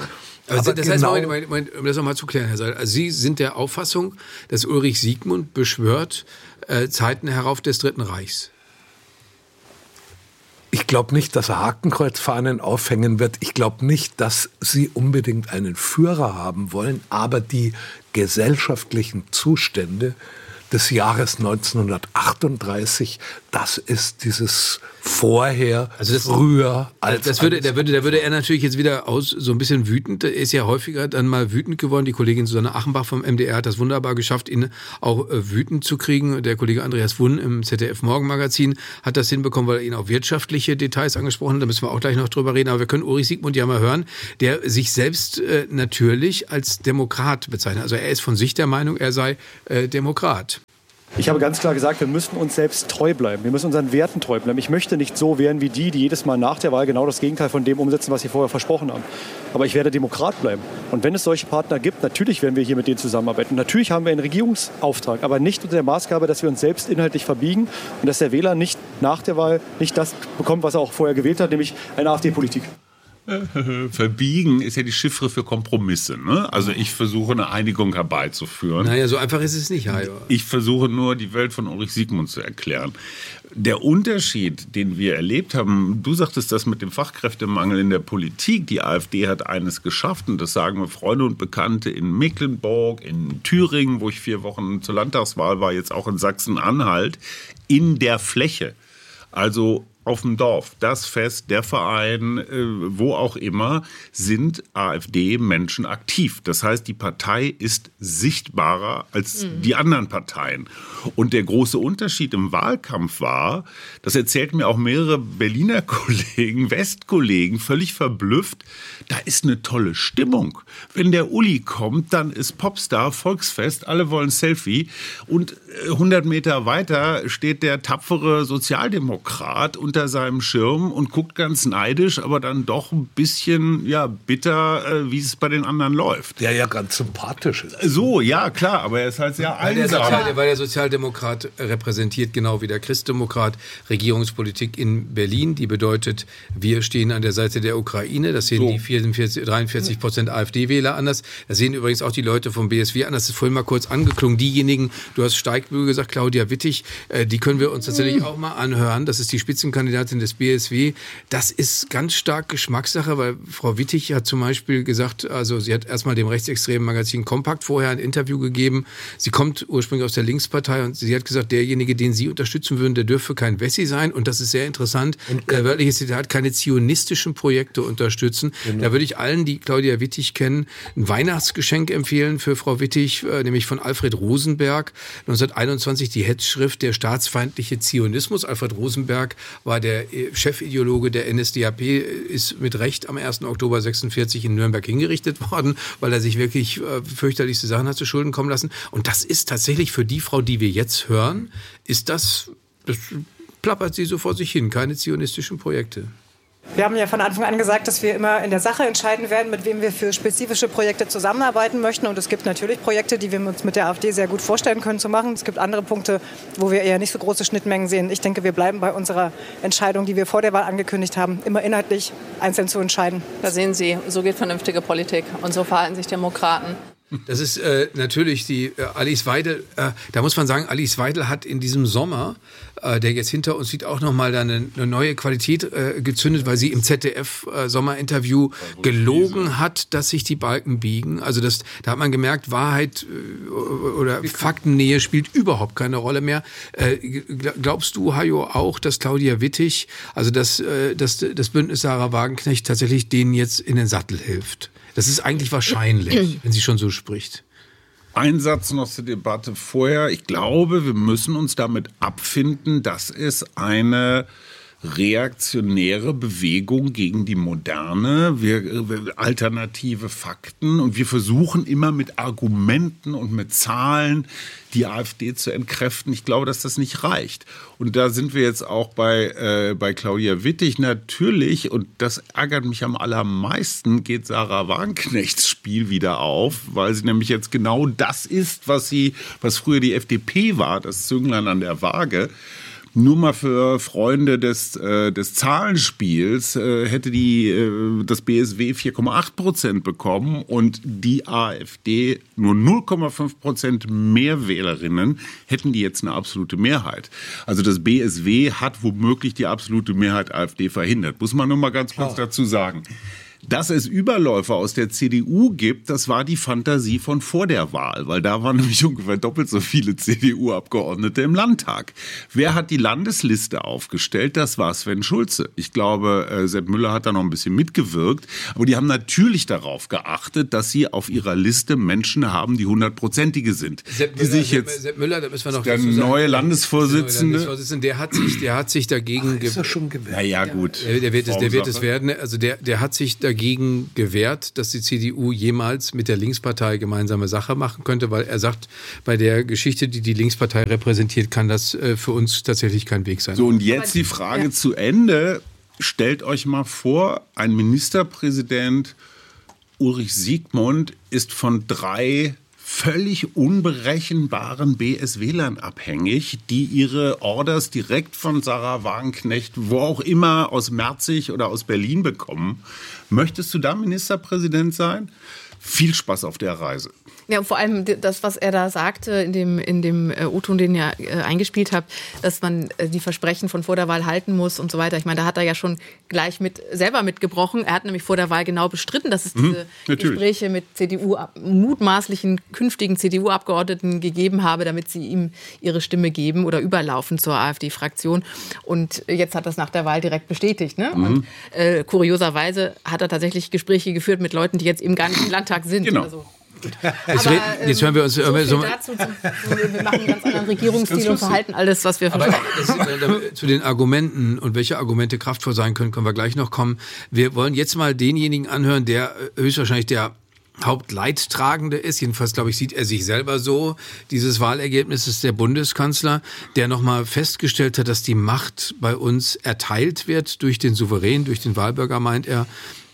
Aber, Aber das genau, heißt, Moment, Moment, um das nochmal zu klären, Herr Seidel, also Sie sind der Auffassung, dass Ulrich Siegmund beschwört äh, Zeiten herauf des Dritten Reichs. Ich glaube nicht, dass er Hakenkreuzfahnen aufhängen wird. Ich glaube nicht, dass sie unbedingt einen Führer haben wollen. Aber die gesellschaftlichen Zustände des Jahres neunzehnhundertachtunddreißig, das ist dieses Vorher, also das, früher. Als das würde, da würde, da würde er natürlich jetzt wieder aus so ein bisschen wütend. Er ist ja häufiger dann mal wütend geworden. Die Kollegin Susanne Achenbach vom M D R hat das wunderbar geschafft, ihn auch äh, wütend zu kriegen. Der Kollege Andreas Wunn im Z D F Morgenmagazin hat das hinbekommen, weil er ihn auf wirtschaftliche Details angesprochen hat. Da müssen wir auch gleich noch drüber reden. Aber wir können Ulrich Siegmund ja mal hören, der sich selbst äh, natürlich als Demokrat bezeichnet. Also er ist von sich der Meinung, er sei äh, Demokrat. Ich habe ganz klar gesagt, wir müssen uns selbst treu bleiben. Wir müssen unseren Werten treu bleiben. Ich möchte nicht so werden wie die, die jedes Mal nach der Wahl genau das Gegenteil von dem umsetzen, was sie vorher versprochen haben. Aber ich werde Demokrat bleiben. Und wenn es solche Partner gibt, natürlich werden wir hier mit denen zusammenarbeiten. Und natürlich haben wir einen Regierungsauftrag, aber nicht unter der Maßgabe, dass wir uns selbst inhaltlich verbiegen und dass der Wähler nicht nach der Wahl nicht das bekommt, was er auch vorher gewählt hat, nämlich eine AfD-Politik. Verbiegen ist ja die Chiffre für Kompromisse. Ne? Also ich versuche eine Einigung herbeizuführen. Naja, so einfach ist es nicht, Hajo. Ich versuche nur, die Welt von Ulrich Siegmund zu erklären. Der Unterschied, den wir erlebt haben, du sagtest das mit dem Fachkräftemangel in der Politik. Die AfD hat eines geschafft und das sagen wir Freunde und Bekannte in Mecklenburg, in Thüringen, wo ich vier Wochen zur Landtagswahl war, jetzt auch in Sachsen-Anhalt, in der Fläche. Also auf dem Dorf, das Fest, der Verein, äh, wo auch immer, sind AfD-Menschen aktiv. Das heißt, die Partei ist sichtbarer als mhm. die anderen Parteien. Und der große Unterschied im Wahlkampf war, das erzählten mir auch mehrere Berliner Kollegen, Westkollegen, völlig verblüfft, da ist eine tolle Stimmung. Wenn der Uli kommt, dann ist Popstar, Volksfest, alle wollen Selfie. Und hundert Meter weiter steht der tapfere Sozialdemokrat und unter seinem Schirm und guckt ganz neidisch, aber dann doch ein bisschen ja, bitter, äh, wie es bei den anderen läuft. Der ja ganz sympathisch ist. So, ja, klar, aber er ist halt sehr weil der, einsam. Sozial, weil der Sozialdemokrat repräsentiert, genau wie der Christdemokrat, Regierungspolitik in Berlin. Die bedeutet, wir stehen an der Seite der Ukraine. Das sehen so. Die vierundvierzig, dreiundvierzig Prozent AfD-Wähler anders. Das sehen übrigens auch die Leute vom B S W anders. Das ist vorhin mal kurz angeklungen. Diejenigen, du hast Steigbügel gesagt, Claudia Wittig, äh, die können wir uns tatsächlich auch mal anhören. Das ist die Spitzenkandidatin des B S W. Das ist ganz stark Geschmackssache, weil Frau Wittig hat zum Beispiel gesagt, also sie hat erstmal dem rechtsextremen Magazin Kompakt vorher ein Interview gegeben. Sie kommt ursprünglich aus der Linkspartei und sie hat gesagt, derjenige, den sie unterstützen würden, der dürfe kein Wessi sein. Und das ist sehr interessant. Äh, wörtliches Zitat, keine zionistischen Projekte unterstützen. Genau. Da würde ich allen, die Claudia Wittig kennen, ein Weihnachtsgeschenk empfehlen für Frau Wittig, äh, nämlich von Alfred Rosenberg. neunzehnhunderteinundzwanzig die Hetzschrift Der staatsfeindliche Zionismus. Alfred Rosenberg war der Chefideologe der N S D A P, ist mit Recht am ersten Oktober sechsundvierzig in Nürnberg hingerichtet worden, weil er sich wirklich äh, fürchterlichste Sachen hat zu Schulden kommen lassen. Und das ist tatsächlich für die Frau, die wir jetzt hören, ist das, das plappert sie so vor sich hin, keine zionistischen Projekte. Wir haben ja von Anfang an gesagt, dass wir immer in der Sache entscheiden werden, mit wem wir für spezifische Projekte zusammenarbeiten möchten. Und es gibt natürlich Projekte, die wir uns mit der AfD sehr gut vorstellen können zu machen. Es gibt andere Punkte, wo wir eher nicht so große Schnittmengen sehen. Ich denke, wir bleiben bei unserer Entscheidung, die wir vor der Wahl angekündigt haben, immer inhaltlich einzeln zu entscheiden. Da sehen Sie, so geht vernünftige Politik und so verhalten sich Demokraten. Das ist äh, natürlich die äh, Alice Weidel, äh, da muss man sagen, Alice Weidel hat in diesem Sommer, äh, der jetzt hinter uns liegt, auch nochmal eine, eine neue Qualität äh, gezündet, weil sie im Z D F-Sommerinterview äh, gelogen hat, dass sich die Balken biegen. Also das, da hat man gemerkt, Wahrheit äh, oder Faktennähe spielt überhaupt keine Rolle mehr. Äh, glaubst du, Hajo, auch, dass Claudia Wittig, also dass, äh, dass das Bündnis Sarah Wagenknecht tatsächlich denen jetzt in den Sattel hilft? Das ist eigentlich wahrscheinlich, wenn sie schon so spricht. Ein Satz noch zur Debatte vorher. Ich glaube, wir müssen uns damit abfinden, dass es eine reaktionäre Bewegung gegen die Moderne, wir, wir, alternative Fakten und wir versuchen immer mit Argumenten und mit Zahlen die AfD zu entkräften. Ich glaube, dass das nicht reicht. Und da sind wir jetzt auch bei, äh, bei Claudia Wittig. Natürlich, und das ärgert mich am allermeisten, geht Sarah Wagenknechts Spiel wieder auf, weil sie nämlich jetzt genau das ist, was sie, was früher die F D P war, das Zünglein an der Waage. Nur mal für Freunde des, äh, des Zahlenspiels äh, hätte die, äh, das B S W vier Komma acht Prozent bekommen und die AfD nur null Komma fünf Prozent mehr Wählerinnen, hätten die jetzt eine absolute Mehrheit. Also das B S W hat womöglich die absolute Mehrheit AfD verhindert. Muss man nur mal ganz kurz oh. dazu sagen. Dass es Überläufer aus der C D U gibt, das war die Fantasie von vor der Wahl, weil da waren nämlich ungefähr doppelt so viele C D U-Abgeordnete im Landtag. Wer hat die Landesliste aufgestellt? Das war Sven Schulze. Ich glaube, äh, Sepp Müller hat da noch ein bisschen mitgewirkt, aber die haben natürlich darauf geachtet, dass sie auf ihrer Liste Menschen haben, die hundertprozentige sind. Sepp die Müller, sich Sepp, jetzt Sepp Müller, da müssen wir noch der dazu sagen, neue Landesvorsitzende, der, neue Landesvorsitzende der hat sich, der hat sich dagegen Ach, ist er schon gewählt? Na ja, gut. Der, der, wird es, der wird es werden. Also der, der hat sich dagegen gewehrt, dass die C D U jemals mit der Linkspartei gemeinsame Sache machen könnte, weil er sagt, bei der Geschichte, die die Linkspartei repräsentiert, kann das äh, für uns tatsächlich kein Weg sein. So, und jetzt die Frage ja. zu Ende. Stellt euch mal vor, ein Ministerpräsident Ulrich Siegmund ist von drei völlig unberechenbaren B S W-Lern abhängig, die ihre Orders direkt von Sarah Wagenknecht, wo auch immer, aus Merzig oder aus Berlin bekommen. Möchtest du da Ministerpräsident sein? Viel Spaß auf der Reise. Ja, und vor allem das, was er da sagte in dem, in dem äh, O-Ton, den ihr äh, eingespielt habt, dass man äh, die Versprechen von vor der Wahl halten muss und so weiter. Ich meine, da hat er ja schon gleich mit selber mitgebrochen. Er hat nämlich vor der Wahl genau bestritten, dass es diese mhm, Gespräche mit C D U, mutmaßlichen künftigen C D U-Abgeordneten gegeben habe, damit sie ihm ihre Stimme geben oder überlaufen zur AfD-Fraktion. Und jetzt hat das nach der Wahl direkt bestätigt. Ne? Mhm. Und äh, kurioserweise hat er tatsächlich Gespräche geführt mit Leuten, die jetzt eben gar nicht im Landtag sind. Genau. Oder so. Jetzt, aber, ähm, jetzt hören wir uns so so, so dazu, wir machen einen ganz anderen Regierungsstil und verhalten alles, was wir aber das, zu den Argumenten und welche Argumente kraftvoll sein können, können wir gleich noch kommen. Wir wollen jetzt mal denjenigen anhören, der höchstwahrscheinlich der Hauptleidtragende ist. Jedenfalls, glaube ich, sieht er sich selber so. Dieses Wahlergebnis ist der Bundeskanzler, der nochmal festgestellt hat, dass die Macht bei uns erteilt wird durch den Souverän, durch den Wahlbürger, meint er.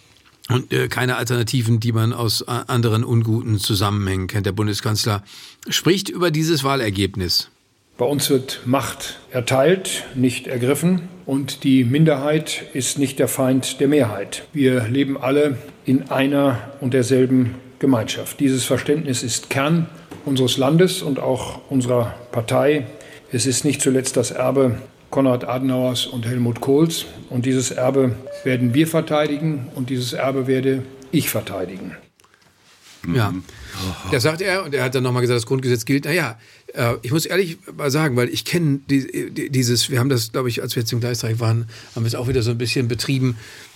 Und äh, keine Alternativen, die man aus äh, anderen unguten Zusammenhängen kennt. Der Bundeskanzler spricht über dieses Wahlergebnis. Bei uns wird Macht erteilt, nicht ergriffen. Und die Minderheit ist nicht der Feind der Mehrheit. Wir leben alle in einer und derselben Gemeinschaft. Dieses Verständnis ist Kern unseres Landes und auch unserer Partei. Es ist nicht zuletzt das Erbe Konrad Adenauers und Helmut Kohls. Und dieses Erbe werden wir verteidigen und dieses Erbe werde ich verteidigen. Ja, das sagt er und er hat dann nochmal gesagt, das Grundgesetz gilt. Naja, äh, ich muss ehrlich mal sagen, weil ich kenne die, die, dieses, wir haben das, glaube ich, als wir jetzt im Gleisdreieck waren, haben wir es auch wieder so ein bisschen betrieben.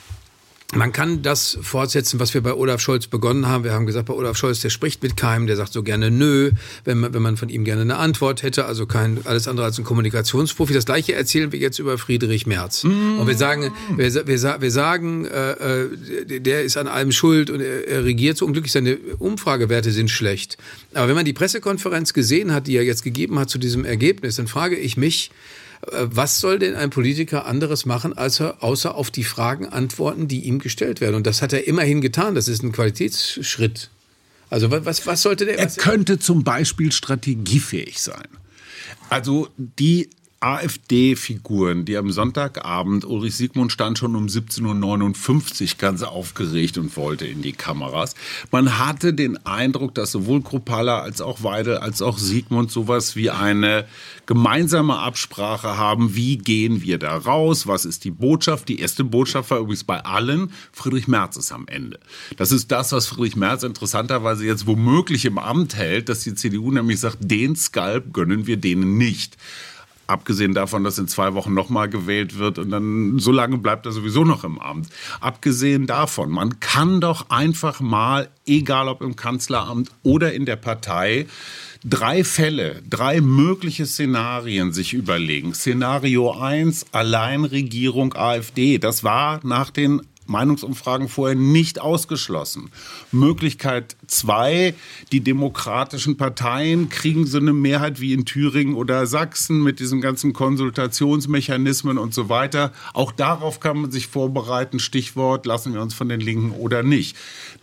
Man kann das fortsetzen, was wir bei Olaf Scholz begonnen haben. Wir haben gesagt, bei Olaf Scholz, der spricht mit keinem, der sagt so gerne nö, wenn man, wenn man von ihm gerne eine Antwort hätte, also kein alles andere als ein Kommunikationsprofi. Das Gleiche erzählen wir jetzt über Friedrich Merz. Mm. Und wir sagen, wir, wir, wir sagen, äh, der ist an allem schuld und er, er regiert so unglücklich, seine Umfragewerte sind schlecht. Aber wenn man die Pressekonferenz gesehen hat, die er jetzt gegeben hat zu diesem Ergebnis, dann frage ich mich, was soll denn ein Politiker anderes machen, als er außer auf die Fragen antworten, die ihm gestellt werden? Und das hat er immerhin getan. Das ist ein Qualitätsschritt. Also was, was sollte der? Er könnte zum Beispiel strategiefähig sein. Also die AfD-Figuren, die am Sonntagabend, Ulrich Siegmund stand schon um siebzehn Uhr neunundfünfzig ganz aufgeregt und wollte in die Kameras. Man hatte den Eindruck, dass sowohl Kruppalla als auch Weidel als auch Siegmund sowas wie eine gemeinsame Absprache haben. Wie gehen wir da raus? Was ist die Botschaft? Die erste Botschaft war übrigens bei allen, Friedrich Merz ist am Ende. Das ist das, was Friedrich Merz interessanterweise jetzt womöglich im Amt hält, dass die C D U nämlich sagt, den Skalp gönnen wir denen nicht. Abgesehen davon, dass in zwei Wochen nochmal gewählt wird und dann so lange bleibt er sowieso noch im Amt. Abgesehen davon, man kann doch einfach mal, egal ob im Kanzleramt oder in der Partei, drei Fälle, drei mögliche Szenarien sich überlegen. Szenario eins, Alleinregierung AfD. Das war nach den Meinungsumfragen vorher nicht ausgeschlossen. Möglichkeit zwei, die demokratischen Parteien kriegen so eine Mehrheit wie in Thüringen oder Sachsen mit diesen ganzen Konsultationsmechanismen und so weiter. Auch darauf kann man sich vorbereiten, Stichwort, lassen wir uns von den Linken oder nicht.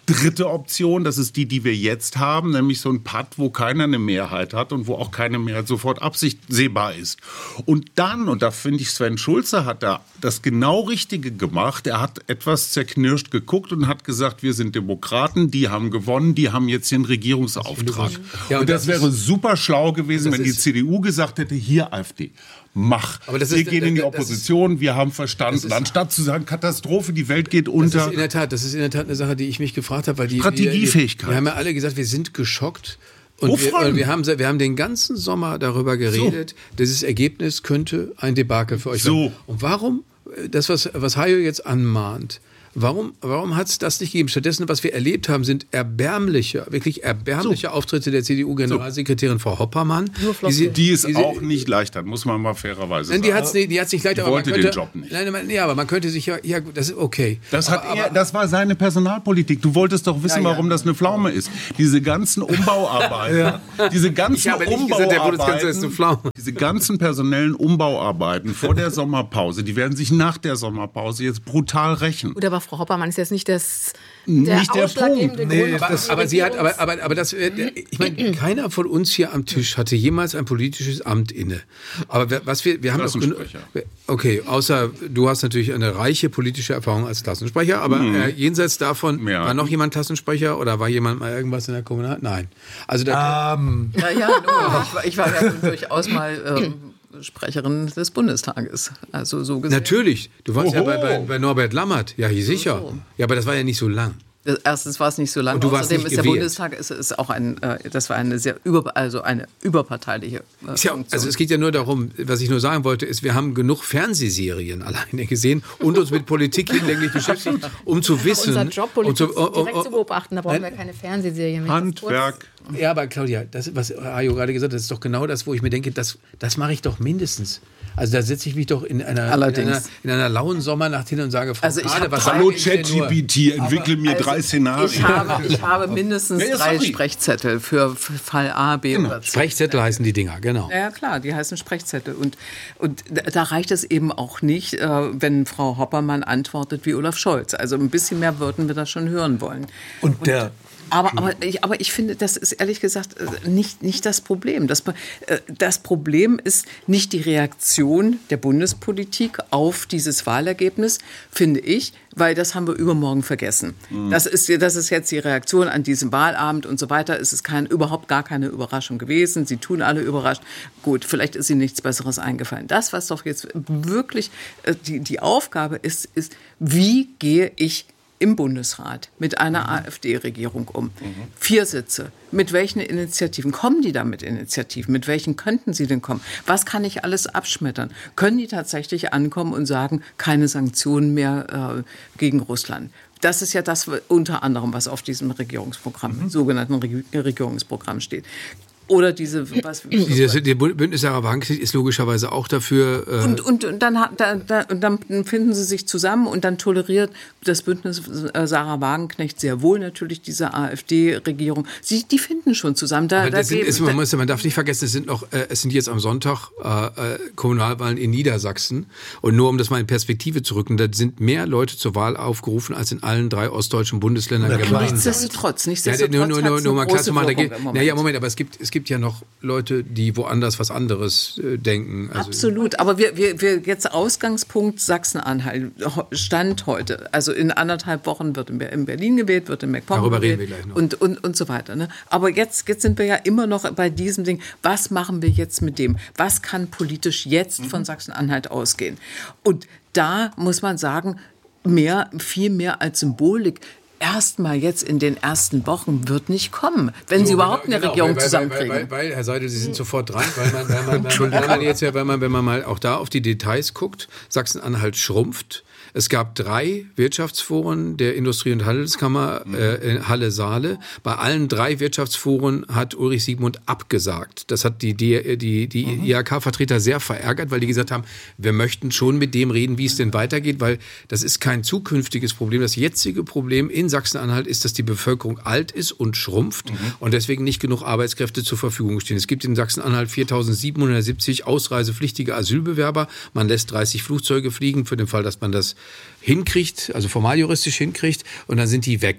dritte Option, das ist die, die wir jetzt haben, nämlich so ein Patt, wo keiner eine Mehrheit hat und wo auch keine Mehrheit sofort absehbar ist. Und dann, und da finde ich, Sven Schulze hat da das genau Richtige gemacht, er hat etwas zerknirscht geguckt und hat gesagt, wir sind Demokraten, die haben gewonnen, die haben jetzt den Regierungsauftrag. Ja, und, und das, das wäre super schlau gewesen, wenn die C D U gesagt hätte, hier AfD. Mach. Aber das wir ist, gehen in die Opposition, ist, wir haben verstanden. Ist, anstatt zu sagen, Katastrophe, die Welt geht unter. Das ist in der Tat, das ist in der Tat eine Sache, die ich mich gefragt habe, weil die Strategiefähigkeit. Wir, wir haben ja alle gesagt, wir sind geschockt. Und wir, und wir, haben, wir haben den ganzen Sommer darüber geredet, so. Dieses Ergebnis könnte ein Debakel für euch so. sein. Und warum, das was, was Hajo jetzt anmahnt, Warum, warum hat es das nicht gegeben? Stattdessen, was wir erlebt haben, sind erbärmliche, wirklich erbärmliche so. Auftritte der C D U-Generalsekretärin Frau Hoppermann. Die, sie, die ist die auch sie, nicht leichter, muss man mal fairerweise sagen. Die hat es die hat's nicht leichter. Die wollte man könnte, den Job nicht. Nein, nein, ja, aber man könnte sich ja, ja das ist okay. Das, hat aber, er, aber, das war seine Personalpolitik. Du wolltest doch wissen, ja, ja. warum das eine Pflaume ist. Diese ganzen Umbauarbeiten, ja. diese ganzen ich habe nicht Umbauarbeiten, gesagt, der Bundeskanzler ist eine Pflaume. Diese ganzen personellen Umbauarbeiten vor der Sommerpause, die werden sich nach der Sommerpause jetzt brutal rächen. Oder aber Frau Hoppermann ist jetzt nicht das der nicht der Punkt. Nee, das, aber sie hat, aber, aber, aber das, ich meine, keiner von uns hier am Tisch hatte jemals ein politisches Amt inne. Aber was wir, wir haben doch okay, außer du hast natürlich eine reiche politische Erfahrung als Klassensprecher, aber hm. äh, jenseits davon Mehr. War noch jemand Klassensprecher oder war jemand mal irgendwas in der Kommunal? Nein. Also da. Um. Ja, ja, no, ich war, ich war ja durchaus mal. Ähm, Sprecherin des Bundestages. Also so gesehen. Natürlich. Du warst Oho. ja bei, bei, bei Norbert Lammert. Ja, sicher. So. Ja, aber das war ja nicht so lang. Erstens war es nicht so lang. Und du warst Außerdem nicht ist der gewählt. Bundestag ist, ist auch ein, äh, das war eine sehr über, also eine überparteiliche äh, ja, also es geht ja nur darum, was ich nur sagen wollte, ist, wir haben genug Fernsehserien alleine gesehen und uns mit Politik hinlänglich beschäftigt, um zu wissen, unser Job, Politik um zu, direkt zu beobachten. Da brauchen wir keine Fernsehserien mehr. Handwerk. Ja, aber Claudia, das, was Hajo gerade gesagt hat, das ist doch genau das, wo ich mir denke, das, das mache ich doch mindestens. Also da setze ich mich doch in einer, in einer, in einer lauen Sommernacht hin und sage, Frau also Kade, was Hallo ChatGPT, entwickle mir also drei Szenarien. Ich habe, ich habe mindestens ja, drei sorry. Sprechzettel für Fall A, B genau. oder C. Sprechzettel heißen die Dinger, genau. Ja klar, die heißen Sprechzettel. Und, und da reicht es eben auch nicht, wenn Frau Hoppermann antwortet wie Olaf Scholz. Also ein bisschen mehr würden wir da schon hören wollen. Und, und der... Aber, aber, ich, aber ich finde, das ist ehrlich gesagt nicht, nicht das Problem. Das, das Problem ist nicht die Reaktion der Bundespolitik auf dieses Wahlergebnis, finde ich, weil das haben wir übermorgen vergessen. Mhm. Das ist, das ist jetzt die Reaktion an diesem Wahlabend und so weiter. Es ist kein, überhaupt gar keine Überraschung gewesen. Sie tun alle überrascht. Gut, vielleicht ist ihnen nichts Besseres eingefallen. Das, was doch jetzt wirklich die, die Aufgabe ist, ist, wie gehe ich im Bundesrat mit einer mhm. AfD-Regierung um. Mhm. Vier Sitze. Mit welchen Initiativen? Kommen die da mit Initiativen? Mit welchen könnten sie denn kommen? Was kann ich alles abschmettern? Können die tatsächlich ankommen und sagen, keine Sanktionen mehr äh, gegen Russland? Das ist ja das unter anderem, was auf diesem Regierungsprogramm, mhm. sogenannten Reg- Regierungsprogramm steht. Oder diese... Was, Dieses, die Bündnis Sarah Wagenknecht ist logischerweise auch dafür... Äh und, und, und, dann, da, da, und dann finden sie sich zusammen und dann toleriert das Bündnis Sarah Wagenknecht sehr wohl natürlich diese AfD-Regierung. Sie, die finden schon zusammen. Da, da sind, ist, man, muss, man darf nicht vergessen, es sind, noch, äh, es sind jetzt am Sonntag äh, Kommunalwahlen in Niedersachsen. Und nur um das mal in Perspektive zu rücken, da sind mehr Leute zur Wahl aufgerufen als in allen drei ostdeutschen Bundesländern gemeinsam. Nichtsdestotrotz, nichtsdestotrotz ja, nur, nur, nur mal klar zu machen, da geht, Moment. Naja, Moment, aber es gibt, es gibt ja noch Leute, die woanders was anderes äh, denken. Also absolut, aber wir, wir, wir jetzt Ausgangspunkt Sachsen-Anhalt, Stand heute, also in anderthalb Wochen wird in Berlin gewählt, wird in MacPom Darüber gewählt reden wir gleich noch. Und, und, und so weiter. Ne? Aber jetzt, jetzt sind wir ja immer noch bei diesem Ding, was machen wir jetzt mit dem? Was kann politisch jetzt mhm. von Sachsen-Anhalt ausgehen? Und da muss man sagen, mehr, viel mehr als Symbolik erstmal jetzt in den ersten Wochen wird nicht kommen, wenn so, Sie überhaupt eine genau, Regierung weil, zusammenkriegen. Weil, weil, weil, Herr Seidel, Sie sind sofort dran, weil man, weil man, weil man, weil man jetzt ja, weil man, wenn man mal auch da auf die Details guckt, Sachsen-Anhalt schrumpft. Es gab drei Wirtschaftsforen der Industrie- und Handelskammer äh, in Halle-Saale. Bei allen drei Wirtschaftsforen hat Ulrich Siegmund abgesagt. Das hat die, die, die, die mhm. I H K-Vertreter sehr verärgert, weil die gesagt haben, wir möchten schon mit dem reden, wie es denn weitergeht, weil das ist kein zukünftiges Problem. Das jetzige Problem in Sachsen-Anhalt ist, dass die Bevölkerung alt ist und schrumpft mhm. und deswegen nicht genug Arbeitskräfte zur Verfügung stehen. Es gibt in Sachsen-Anhalt viertausendsiebenhundertsiebzig ausreisepflichtige Asylbewerber. Man lässt dreißig Flugzeuge fliegen für den Fall, dass man das hinkriegt, also formal juristisch hinkriegt, und dann sind die weg.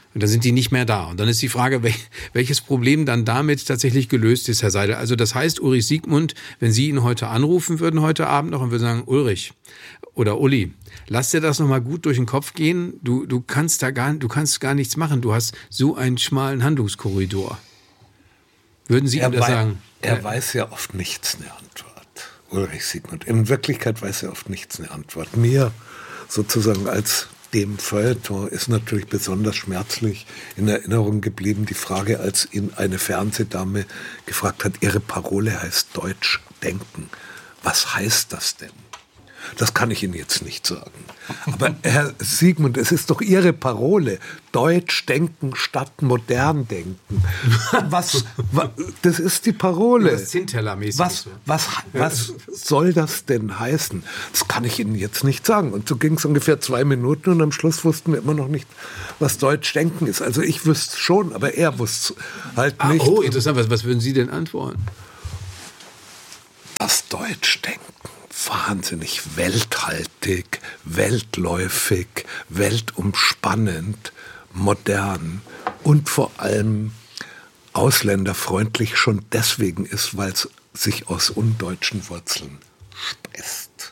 Und dann sind die nicht mehr da. Und dann ist die Frage, welches Problem dann damit tatsächlich gelöst ist, Herr Seidel. Also das heißt, Ulrich Siegmund, wenn Sie ihn heute anrufen würden, heute Abend noch, und würden sagen, Ulrich oder Uli, lass dir das nochmal gut durch den Kopf gehen. Du, du kannst da gar, du kannst gar nichts machen. Du hast so einen schmalen Handlungskorridor. Würden Sie ihm das sagen? Er weiß ja oft nichts eine Antwort, Ulrich Siegmund. In Wirklichkeit weiß er oft nichts eine Antwort. Mir sozusagen als dem Feuilleton ist natürlich besonders schmerzlich in Erinnerung geblieben die Frage, als ihn eine Fernsehdame gefragt hat, Ihre Parole heißt Deutsch denken. Was heißt das denn? Das kann ich Ihnen jetzt nicht sagen. Aber Herr Siegmund, es ist doch Ihre Parole. Deutsch denken statt modern denken. Was, was, das ist die Parole. Das ist was, was, was soll das denn heißen? Das kann ich Ihnen jetzt nicht sagen. Und so ging es ungefähr zwei Minuten und am Schluss wussten wir immer noch nicht, was Deutsch denken ist. Also ich wüsste es schon, aber er wusste halt nicht. Ah, oh, interessant. Was, was würden Sie denn antworten? Das Deutsch denken. Wahnsinnig welthaltig, weltläufig, weltumspannend, modern und vor allem ausländerfreundlich schon deswegen ist, weil es sich aus undeutschen Wurzeln speist.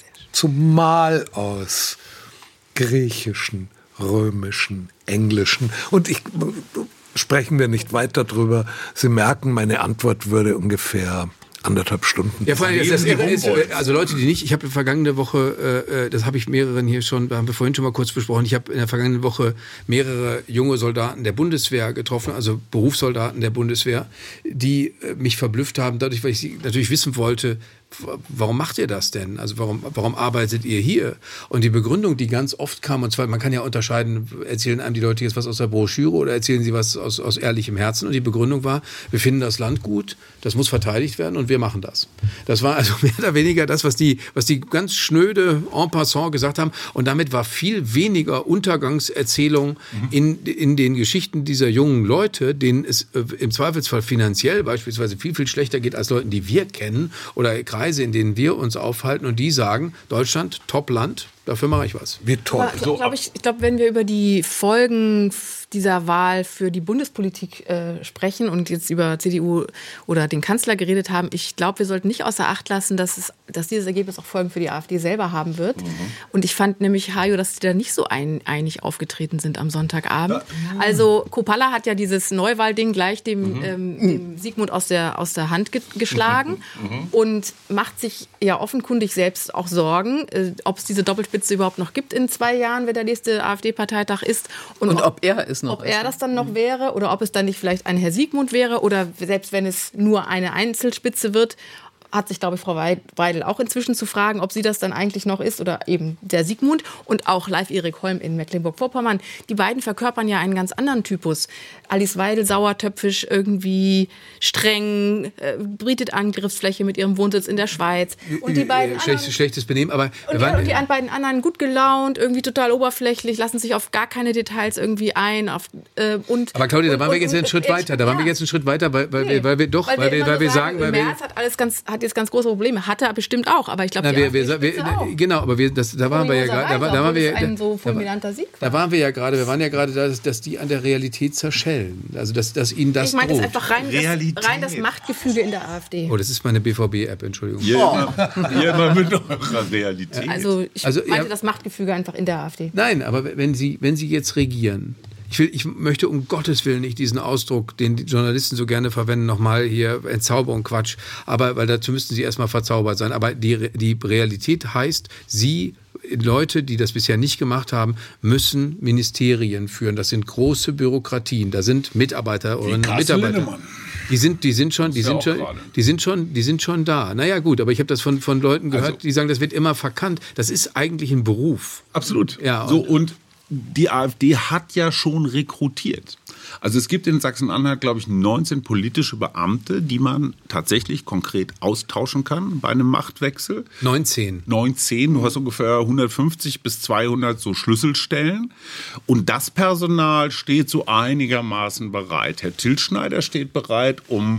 Zumal aus griechischen, römischen, englischen. Und ich sprechen wir nicht weiter drüber. Sie merken, meine Antwort würde ungefähr anderthalb Stunden. Ja, vor allem, das, das ist, also Leute, die nicht, ich habe vergangene Woche, äh, das habe ich mehreren hier schon, haben wir vorhin schon mal kurz besprochen, ich habe in der vergangenen Woche mehrere junge Soldaten der Bundeswehr getroffen, also Berufssoldaten der Bundeswehr, die äh, mich verblüfft haben, dadurch, weil ich sie natürlich wissen wollte, warum macht ihr das denn? Also warum, warum arbeitet ihr hier? Und die Begründung, die ganz oft kam, und zwar, man kann ja unterscheiden, erzählen einem die Leute jetzt was aus der Broschüre oder erzählen sie was aus, aus ehrlichem Herzen. Und die Begründung war, wir finden das Land gut, das muss verteidigt werden und wir machen das. Das war also mehr oder weniger das, was die, was die ganz schnöde en passant gesagt haben. Und damit war viel weniger Untergangserzählung mhm. in, in den Geschichten dieser jungen Leute, denen es äh, im Zweifelsfall finanziell beispielsweise viel, viel schlechter geht als Leuten, die wir kennen oder Kreise, in denen wir uns aufhalten und die sagen, Deutschland, Top-Land, dafür mache ich was. Wie top. Aber, so, glaub ich ich glaube, wenn wir über die Folgen dieser Wahl für die Bundespolitik äh, sprechen und jetzt über C D U oder den Kanzler geredet haben, ich glaube, wir sollten nicht außer Acht lassen, dass, es, dass dieses Ergebnis auch Folgen für die AfD selber haben wird. Mhm. Und ich fand nämlich, Hajo, dass die da nicht so ein, einig aufgetreten sind am Sonntagabend. Ja. Also Kopalla hat ja dieses Neuwahlding gleich dem, mhm. ähm, dem Sigmund aus der, aus der Hand ge- geschlagen mhm. und macht sich ja offenkundig selbst auch Sorgen, äh, ob es diese Doppelspitze überhaupt noch gibt in zwei Jahren, wenn der nächste AfD-Parteitag ist. Und, und ob, ob er es noch Ob er das dann noch wäre oder ob es dann nicht vielleicht ein Herr Siegmund wäre oder selbst wenn es nur eine Einzelspitze wird, hat sich, glaube ich, Frau Weidel auch inzwischen zu fragen, ob sie das dann eigentlich noch ist oder eben der Siegmund und auch Leif Erik Holm in Mecklenburg-Vorpommern. Die beiden verkörpern ja einen ganz anderen Typus. Alice Weidel, sauertöpfisch, irgendwie streng, äh, bietet Angriffsfläche mit ihrem Wohnsitz in der Schweiz. Und die beiden Schlechtes, anderen, schlechtes Benehmen, aber... Und die, und die beiden anderen gut gelaunt, irgendwie total oberflächlich, lassen sich auf gar keine Details irgendwie ein. Auf, äh, und, aber Claudia, und, da waren wir und, jetzt einen Schritt ja, weiter. Da waren wir jetzt einen Schritt weiter, weil, weil, nee, wir, weil wir doch, weil, weil wir, weil wir sagen... Weil Merz hat alles ganz, hat jetzt ganz große Probleme. Hat er bestimmt auch, aber ich glaube, wir, wir, wir, genau, aber wir, das, da waren wir ja gerade... Da, da, waren wir, ein so fulminanter Sieg war. Da waren wir ja gerade, wir waren ja gerade da, dass, dass die an der Realität zerschellen. Also, dass, dass ihnen das Ich meine droht. das einfach rein das, rein das Machtgefüge in der AfD. Oh, das ist meine B V B-App, Entschuldigung. Ja, oh. ja immer mit eurer Realität. Also ich also, meinte ja, das Machtgefüge einfach in der AfD. Nein, aber wenn Sie, wenn Sie jetzt regieren, ich, will, ich möchte um Gottes Willen nicht diesen Ausdruck, den die Journalisten so gerne verwenden, nochmal hier Entzauberung, Quatsch, aber weil dazu müssten Sie erstmal verzaubert sein. Aber die, die Realität heißt, Sie, Leute, die das bisher nicht gemacht haben, müssen Ministerien führen. Das sind große Bürokratien. Da sind Mitarbeiterinnen und Mitarbeiter. Die sind, die sind schon, die sind schon, die sind schon, die sind schon da. Naja, gut, aber ich habe das von, von Leuten gehört, also, die sagen, das wird immer verkannt. Das ist eigentlich ein Beruf. Absolut. Ja, so, und die AfD hat ja schon rekrutiert. Also es gibt in Sachsen-Anhalt, glaube ich, neunzehn politische Beamte, die man tatsächlich konkret austauschen kann bei einem Machtwechsel. neunzehn. neunzehn, du hast ungefähr hundertfünfzig bis zweihundert so Schlüsselstellen. Und das Personal steht so einigermaßen bereit. Herr Tilschneider steht bereit, um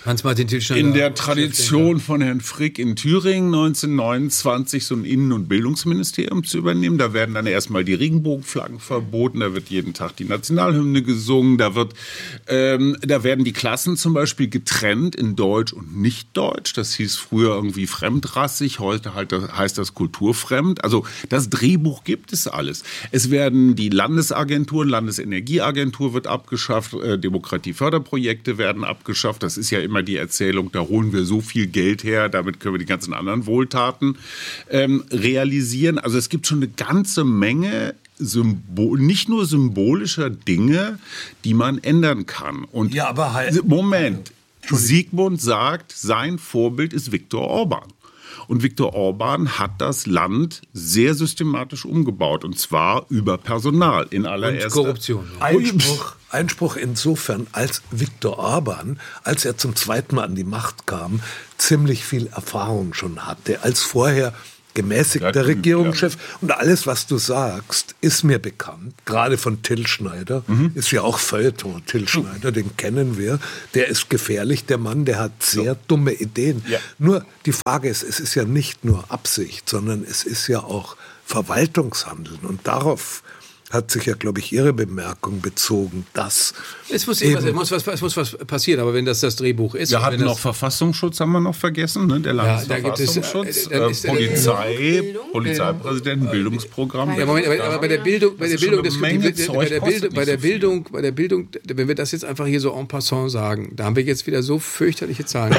Hans-Martin Tilschneider. In der Tradition von Herrn Frick in Thüringen neunzehnhundertneunundzwanzig so ein Innen- und Bildungsministerium zu übernehmen. Da werden dann erstmal die Regenbogenflaggen verboten, da wird jeden Tag die Nationalhymne gesungen, da, wird, ähm, da werden die Klassen zum Beispiel getrennt in Deutsch und Nicht-Deutsch. Das hieß früher irgendwie fremdrassig, heute halt das, heißt das kulturfremd. Also das Drehbuch gibt es alles. Es werden die Landesagenturen, Landesenergieagentur wird abgeschafft, äh, Demokratieförderprojekte werden abgeschafft. Das ist ja immer die Erzählung, da holen wir so viel Geld her, damit können wir die ganzen anderen Wohltaten ähm, realisieren. Also es gibt schon eine ganze Menge Symbol, nicht nur symbolischer Dinge, die man ändern kann. Und ja, aber halt, Moment, Sigmund sagt, sein Vorbild ist Viktor Orban. Und Viktor Orban hat das Land sehr systematisch umgebaut, und zwar über Personal in allererster und Korruption. Einspruch, Einspruch insofern, als Viktor Orban, als er zum zweiten Mal an die Macht kam, ziemlich viel Erfahrung schon hatte, als vorher gemäßigter Regierungschef. Und alles, was du sagst, ist mir bekannt. Gerade von Till Schneider. Mhm. Ist ja auch Feuilleton. Till Schneider, den kennen wir. Der ist gefährlich, der Mann, der hat sehr so. dumme Ideen. Ja. Nur die Frage ist, es ist ja nicht nur Absicht, sondern es ist ja auch Verwaltungshandeln. Und darauf hat sich ja, glaube ich, Ihre Bemerkung bezogen, dass es muss, eben, es muss, was, es muss was passieren, aber wenn das das Drehbuch ist... Wir hatten wenn noch Verfassungsschutz, haben wir noch vergessen, ne? Der Landesverfassungsschutz, ja, äh, Polizei, Polizeipräsidenten, Bildungsprogramm. Ja, Moment, aber, aber bei der Bildung, bei der Bildung, das, die, bei, der Bildung bei der Bildung, bei der Bildung, wenn wir das jetzt einfach hier so en passant sagen, da haben wir jetzt wieder so fürchterliche Zahlen.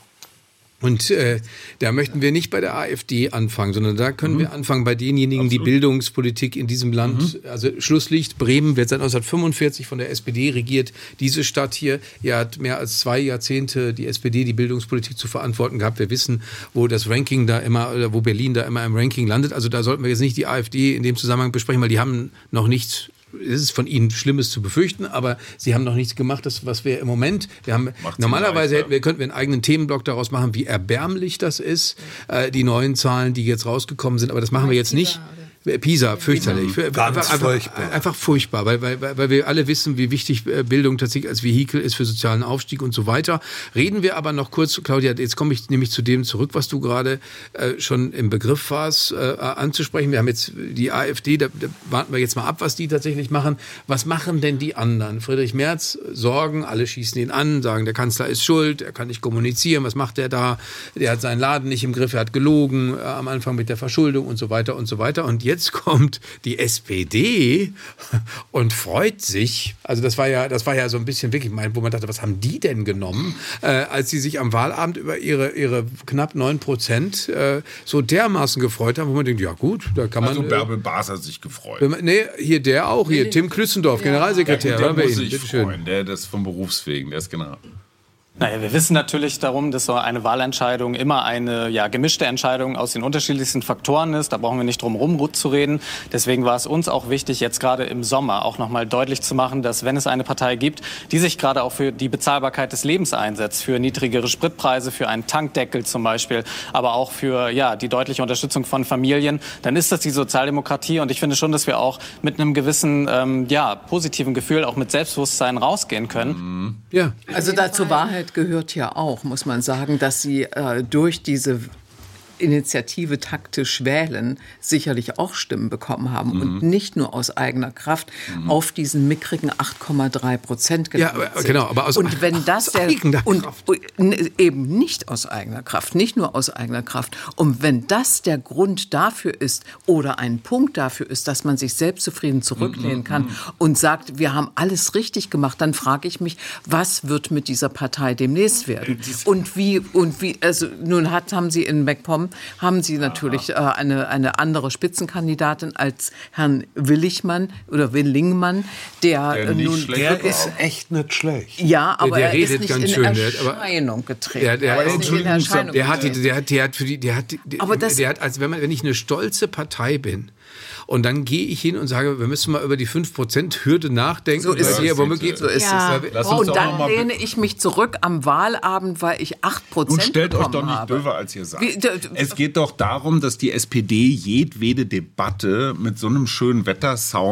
Und äh, da möchten wir nicht bei der AfD anfangen, sondern da können mhm. wir anfangen bei denjenigen, Absolut. die Bildungspolitik in diesem Land, mhm. also Schlusslicht, Bremen wird seit neunzehnhundertfünfundvierzig von der S P D regiert. Diese Stadt hier, hier hat mehr als zwei Jahrzehnte die S P D die Bildungspolitik zu verantworten gehabt. Wir wissen, wo das Ranking da immer, oder wo Berlin da immer im Ranking landet. Also da sollten wir jetzt nicht die AfD in dem Zusammenhang besprechen, weil die haben noch nichts. Es ist von ihnen Schlimmes zu befürchten, aber sie haben noch nichts gemacht, das, was wir im Moment, wir haben, normalerweise hätten wir, könnten wir einen eigenen Themenblock daraus machen, wie erbärmlich das ist, äh, die neuen Zahlen, die jetzt rausgekommen sind, aber das machen wir jetzt nicht. Pisa, fürchterlich. Ganz einfach, furchtbar. Einfach furchtbar, weil, weil, weil wir alle wissen, wie wichtig Bildung tatsächlich als Vehikel ist für sozialen Aufstieg und so weiter. Reden wir aber noch kurz, Claudia, jetzt komme ich nämlich zu dem zurück, was du gerade äh, schon im Begriff warst, äh, anzusprechen. Wir haben jetzt die AfD, da, da warten wir jetzt mal ab, was die tatsächlich machen. Was machen denn die anderen? Friedrich Merz sorgen, alle schießen ihn an, sagen, der Kanzler ist schuld, er kann nicht kommunizieren, was macht der da? Der hat seinen Laden nicht im Griff, er hat gelogen äh, am Anfang mit der Verschuldung und so weiter und so weiter. Und jetzt Jetzt kommt die S P D und freut sich. Also das war ja, das war ja so ein bisschen wirklich, wo man dachte, was haben die denn genommen, äh, als sie sich am Wahlabend über ihre, ihre knapp neun Prozent äh, so dermaßen gefreut haben, wo man denkt, ja gut, da kann man... Also Bärbel Baas hat sich gefreut. Äh, nee, hier der auch, hier Tim Klützendorf, ja. Generalsekretär. Der, der muss sich freuen, der das vom Berufswegen, der ist General. Naja, wir wissen natürlich darum, dass so eine Wahlentscheidung immer eine ja, gemischte Entscheidung aus den unterschiedlichsten Faktoren ist. Da brauchen wir nicht drum herum zu reden. Deswegen war es uns auch wichtig, jetzt gerade im Sommer auch noch mal deutlich zu machen, dass wenn es eine Partei gibt, die sich gerade auch für die Bezahlbarkeit des Lebens einsetzt, für niedrigere Spritpreise, für einen Tankdeckel zum Beispiel, aber auch für ja, die deutliche Unterstützung von Familien, dann ist das die Sozialdemokratie. Und ich finde schon, dass wir auch mit einem gewissen ähm, ja, positiven Gefühl, auch mit Selbstbewusstsein rausgehen können. Ja. Also dazu Wahrheit gehört ja auch, muss man sagen, dass sie äh, durch diese Initiative taktisch wählen sicherlich auch Stimmen bekommen haben mhm. und nicht nur aus eigener Kraft mhm. auf diesen mickrigen acht Komma drei Prozent gelandet ja, aber, genau, aber aus, und wenn das aus der, eigener und, Kraft. Und eben nicht aus eigener Kraft, nicht nur aus eigener Kraft. Und wenn das der Grund dafür ist oder ein Punkt dafür ist, dass man sich selbstzufrieden zurücklehnen mhm. kann und sagt, wir haben alles richtig gemacht, dann frage ich mich, was wird mit dieser Partei demnächst werden? Und wie, und wie, also nun hat, haben Sie in MacPom haben Sie natürlich äh, eine, eine andere Spitzenkandidatin als Herrn Willigmann oder Willingmann, der, der nun schlecht, der ist echt nicht schlecht. Ja, aber der, der er ist nicht in schön, Erscheinung getreten. Der, der, er ist nicht in Erscheinung der hat, der hat, der hat für die, der hat, der, aber das, der hat, also wenn man, wenn ich eine stolze Partei bin. Und dann gehe ich hin und sage, wir müssen mal über die fünf Prozent Hürde nachdenken. So ist es. Hier, womöglich, so ist ja. es. Und dann lehne ich mich zurück am Wahlabend, weil ich acht Prozent Nun stellt euch doch nicht habe. döver, als ihr sagt. Wie, d- d- es geht doch darum, dass die S P D jedwede Debatte mit so einem schönen Wettersound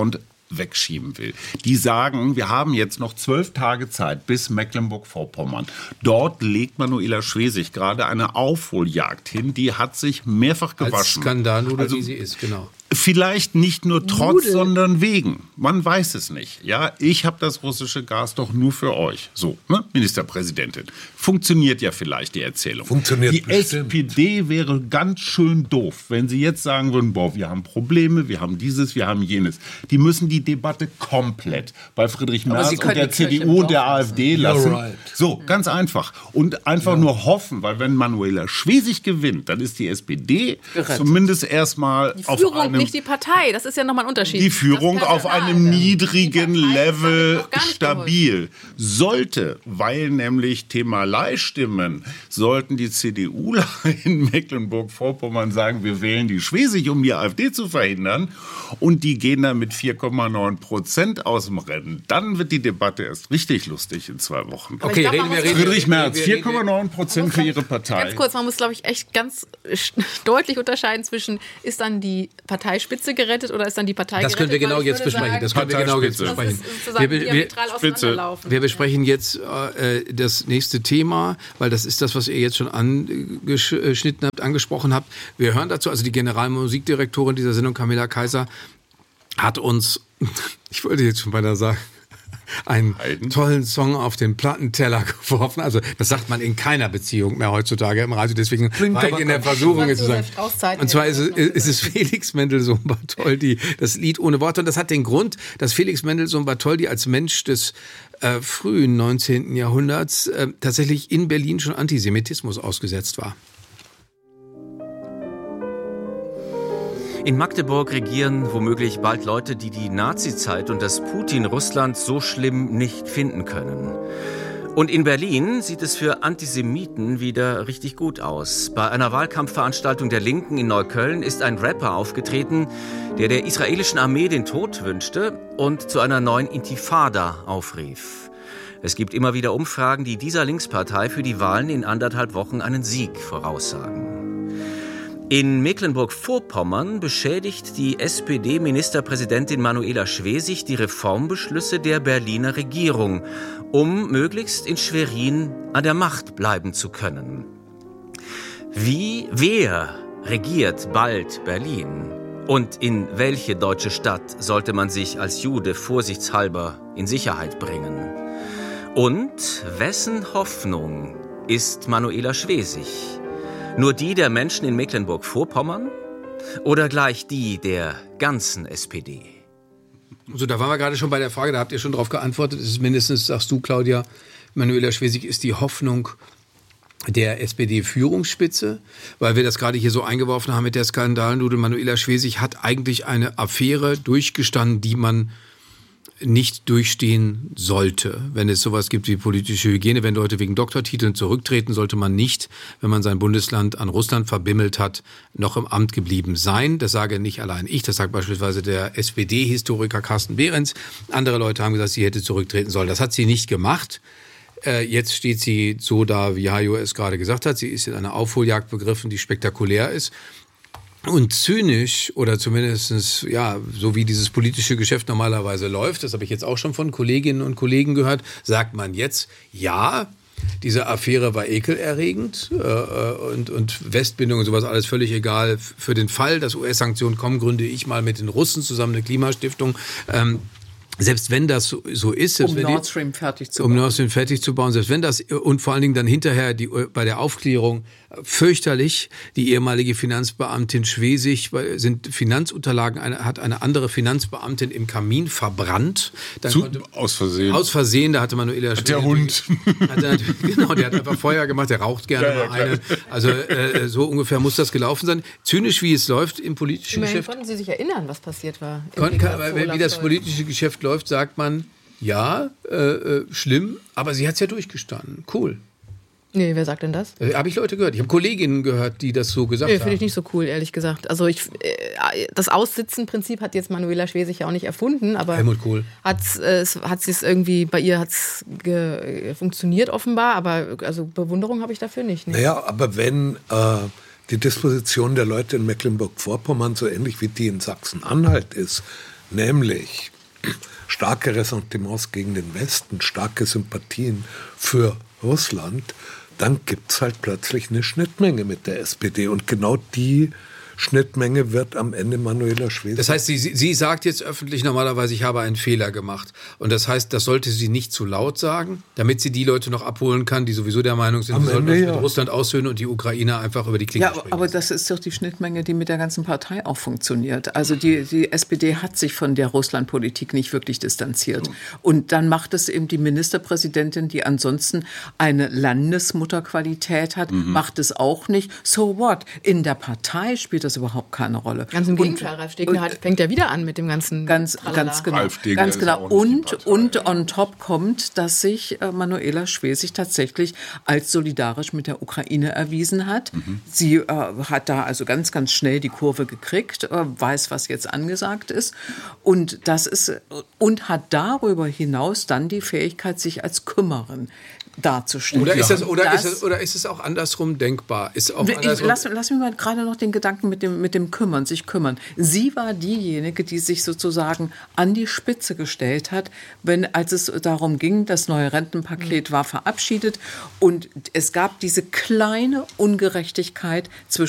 wegschieben will. Die sagen, wir haben jetzt noch zwölf Tage Zeit bis Mecklenburg-Vorpommern. Dort legt Manuela Schwesig gerade eine Aufholjagd hin. Die hat sich mehrfach gewaschen. Als Skandal oder also, wie sie ist, genau. Vielleicht nicht nur trotz, Nudel. sondern wegen. Man weiß es nicht. Ja, ich habe das russische Gas doch nur für euch. So, ne, Ministerpräsidentin. Funktioniert ja vielleicht die Erzählung. Funktioniert Die bestimmt. S P D wäre ganz schön doof, wenn sie jetzt sagen würden, boah, wir haben Probleme, wir haben dieses, wir haben jenes. Die müssen die Debatte komplett bei Friedrich Aber Merz sie und können der die Kirche C D im U Dorf und der lassen. AfD You're lassen. right. So, ganz einfach. Und einfach nur hoffen, weil wenn Manuela Schwesig gewinnt, dann ist die S P D Gerettet. zumindest erstmal Die auf Führung, einem... nicht die Partei. Das ist ja nochmal ein Unterschied. Die Führung Das auf Personal. einem niedrigen Die Partei hat Level noch gar nicht stabil. Sollte, weil nämlich Thema Leihstimmen, sollten die CDUler in Mecklenburg-Vorpommern sagen, wir wählen die Schwesig, um die AfD zu verhindern, und die gehen dann mit vier Komma neun Prozent aus dem Rennen, dann wird die Debatte erst richtig lustig in zwei Wochen. Aber ich Okay, glaub, reden man wir, muss- reden Friedrich Merz, wir- wir- vier Komma neun Prozent für ihre Partei. Ganz kurz, man muss, glaube ich, echt ganz deutlich unterscheiden zwischen, ist dann die Parteispitze gerettet oder ist dann die Partei Das gerettet? können wir genau Weil ich jetzt würde besprechen. sagen, Das können wir genau jetzt Parteispitze. das besprechen. ist sozusagen Wir, wir, diametral auseinanderlaufen. wir besprechen jetzt äh, das nächste Thema, weil das ist das, was ihr jetzt schon angeschnitten habt, angesprochen habt. Wir hören dazu, also die Generalmusikdirektorin dieser Sendung, Camilla Kaiser, hat uns, ich wollte jetzt schon beinahe sagen, einen Heiden. tollen Song auf den Plattenteller geworfen. Also das sagt man in keiner Beziehung mehr heutzutage im Radio. Deswegen Klingt war ich aber in der ganz Versuchung, schön. jetzt zu sagen. Josef Strauß Zeiten Und zwar hätte ist es, das noch ist es Felix Mendelssohn Bartholdy, das Lied ohne Worte. Und das hat den Grund, dass Felix Mendelssohn Bartholdy als Mensch des äh, frühen neunzehnten Jahrhunderts äh, tatsächlich in Berlin schon Antisemitismus ausgesetzt war. In Magdeburg regieren womöglich bald Leute, die die Nazizeit und das Putin-Russland so schlimm nicht finden können. Und in Berlin sieht es für Antisemiten wieder richtig gut aus. Bei einer Wahlkampfveranstaltung der Linken in Neukölln ist ein Rapper aufgetreten, der der israelischen Armee den Tod wünschte und zu einer neuen Intifada aufrief. Es gibt immer wieder Umfragen, die dieser Linkspartei für die Wahlen in anderthalb Wochen einen Sieg voraussagen. In Mecklenburg-Vorpommern beschädigt die S P D-Ministerpräsidentin Manuela Schwesig die Reformbeschlüsse der Berliner Regierung, um möglichst in Schwerin an der Macht bleiben zu können. Wie, wer regiert bald Berlin? Und in welche deutsche Stadt sollte man sich als Jude vorsichtshalber in Sicherheit bringen? Und wessen Hoffnung ist Manuela Schwesig? Nur die der Menschen in Mecklenburg-Vorpommern oder gleich die der ganzen S P D? So, da waren wir gerade schon bei der Frage, da habt ihr schon drauf geantwortet. Es ist mindestens, sagst du, Claudia, Manuela Schwesig ist die Hoffnung der S P D-Führungsspitze, weil wir das gerade hier so eingeworfen haben mit der Skandalnudel. Manuela Schwesig hat eigentlich eine Affäre durchgestanden, die man nicht durchstehen sollte, wenn es sowas gibt wie politische Hygiene. Wenn Leute wegen Doktortiteln zurücktreten, sollte man nicht, wenn man sein Bundesland an Russland verbimmelt hat, noch im Amt geblieben sein. Das sage nicht allein ich, das sagt beispielsweise der S P D-Historiker Carsten Behrens. Andere Leute haben gesagt, sie hätte zurücktreten sollen. Das hat sie nicht gemacht. Äh, jetzt steht sie so da, wie Hajo es gerade gesagt hat. Sie ist in einer Aufholjagd begriffen, die spektakulär ist. Und zynisch, oder zumindest, ja, so wie dieses politische Geschäft normalerweise läuft, das habe ich jetzt auch schon von Kolleginnen und Kollegen gehört, sagt man jetzt, ja, diese Affäre war ekelerregend äh, und, und Westbindung und sowas alles völlig egal. Für den Fall, dass U S-Sanktionen kommen, gründe ich mal mit den Russen zusammen eine Klimastiftung. Ähm, Selbst wenn das so, so ist, selbst um wenn Nord die, Stream fertig zu um bauen. Nord Stream fertig zu bauen, selbst wenn das und vor allen Dingen dann hinterher die, bei der Aufklärung fürchterlich die ehemalige Finanzbeamtin Schwesig sind Finanzunterlagen eine, hat eine andere Finanzbeamtin im Kamin verbrannt. Dann Zu, konnte, aus Versehen. Aus Versehen, da hatte Manuela Schwesig. Der Hund. Hatte, genau, der hat einfach Feuer gemacht, der raucht gerne Ja, ja, mal eine. Also äh, so ungefähr muss das gelaufen sein. Zynisch wie es läuft im politischen Immerhin Geschäft. konnten Sie sich erinnern, was passiert war. Kon, kann, wie das politische Geschäft läuft, sagt man, ja, äh, äh, schlimm, aber sie hat es ja durchgestanden. Cool. Nee, wer sagt denn das? Äh, habe ich Leute gehört. Ich habe Kolleginnen gehört, die das so gesagt Nee, haben. finde ich nicht so cool, ehrlich gesagt. Also ich, äh, das Aussitzen-Prinzip hat jetzt Manuela Schwesig ja auch nicht erfunden, aber Helmut Kohl. Hat's, äh, hat sie es irgendwie, bei ihr hat es funktioniert offenbar, aber also Bewunderung habe ich dafür nicht. Ne? Naja, aber wenn äh, die Disposition der Leute in Mecklenburg-Vorpommern so ähnlich wie die in Sachsen-Anhalt ist, nämlich starke Ressentiments gegen den Westen, starke Sympathien für Russland, dann gibt es halt plötzlich eine Schnittmenge mit der S P D. Und genau die Schnittmenge wird am Ende Manuela Schwesig. Das heißt, sie, sie sagt jetzt öffentlich normalerweise, ich habe einen Fehler gemacht. Und das heißt, das sollte sie nicht zu laut sagen, damit sie die Leute noch abholen kann, die sowieso der Meinung sind, am sie sollten Ende, das mit ja. Russland aushöhlen und die Ukrainer einfach über die Klinge Ja, springen. aber das ist doch die Schnittmenge, die mit der ganzen Partei auch funktioniert. Also die, die S P D hat sich von der Russlandpolitik nicht wirklich distanziert. Und dann macht es eben die Ministerpräsidentin, die ansonsten eine Landesmutterqualität hat, mhm. macht es auch nicht. So what? In der Partei spielt das überhaupt keine Rolle. Ganz im und, Gegenteil, Ralf Stegner hat, fängt ja wieder an mit dem ganzen Ganz, ganz genau. Ganz genau. Und, und on top kommt, dass sich äh, Manuela Schwesig tatsächlich als solidarisch mit der Ukraine erwiesen hat. Mhm. Sie äh, hat da also ganz, ganz schnell die Kurve gekriegt, äh, weiß, was jetzt angesagt ist. Und das ist, und hat darüber hinaus dann die Fähigkeit, sich als Kümmerin darzustellen. Oder ist das, oder das, ist es, oder ist es auch andersrum denkbar? Ist auch ich, andersrum lass, lass mich mal gerade noch den Gedanken mit dem, mit dem Kümmern, sich kümmern. Sie war diejenige, die sich sozusagen an die Spitze gestellt hat, wenn, als es darum ging, das neue Rentenpaket war verabschiedet und es gab diese kleine Ungerechtigkeit zwischen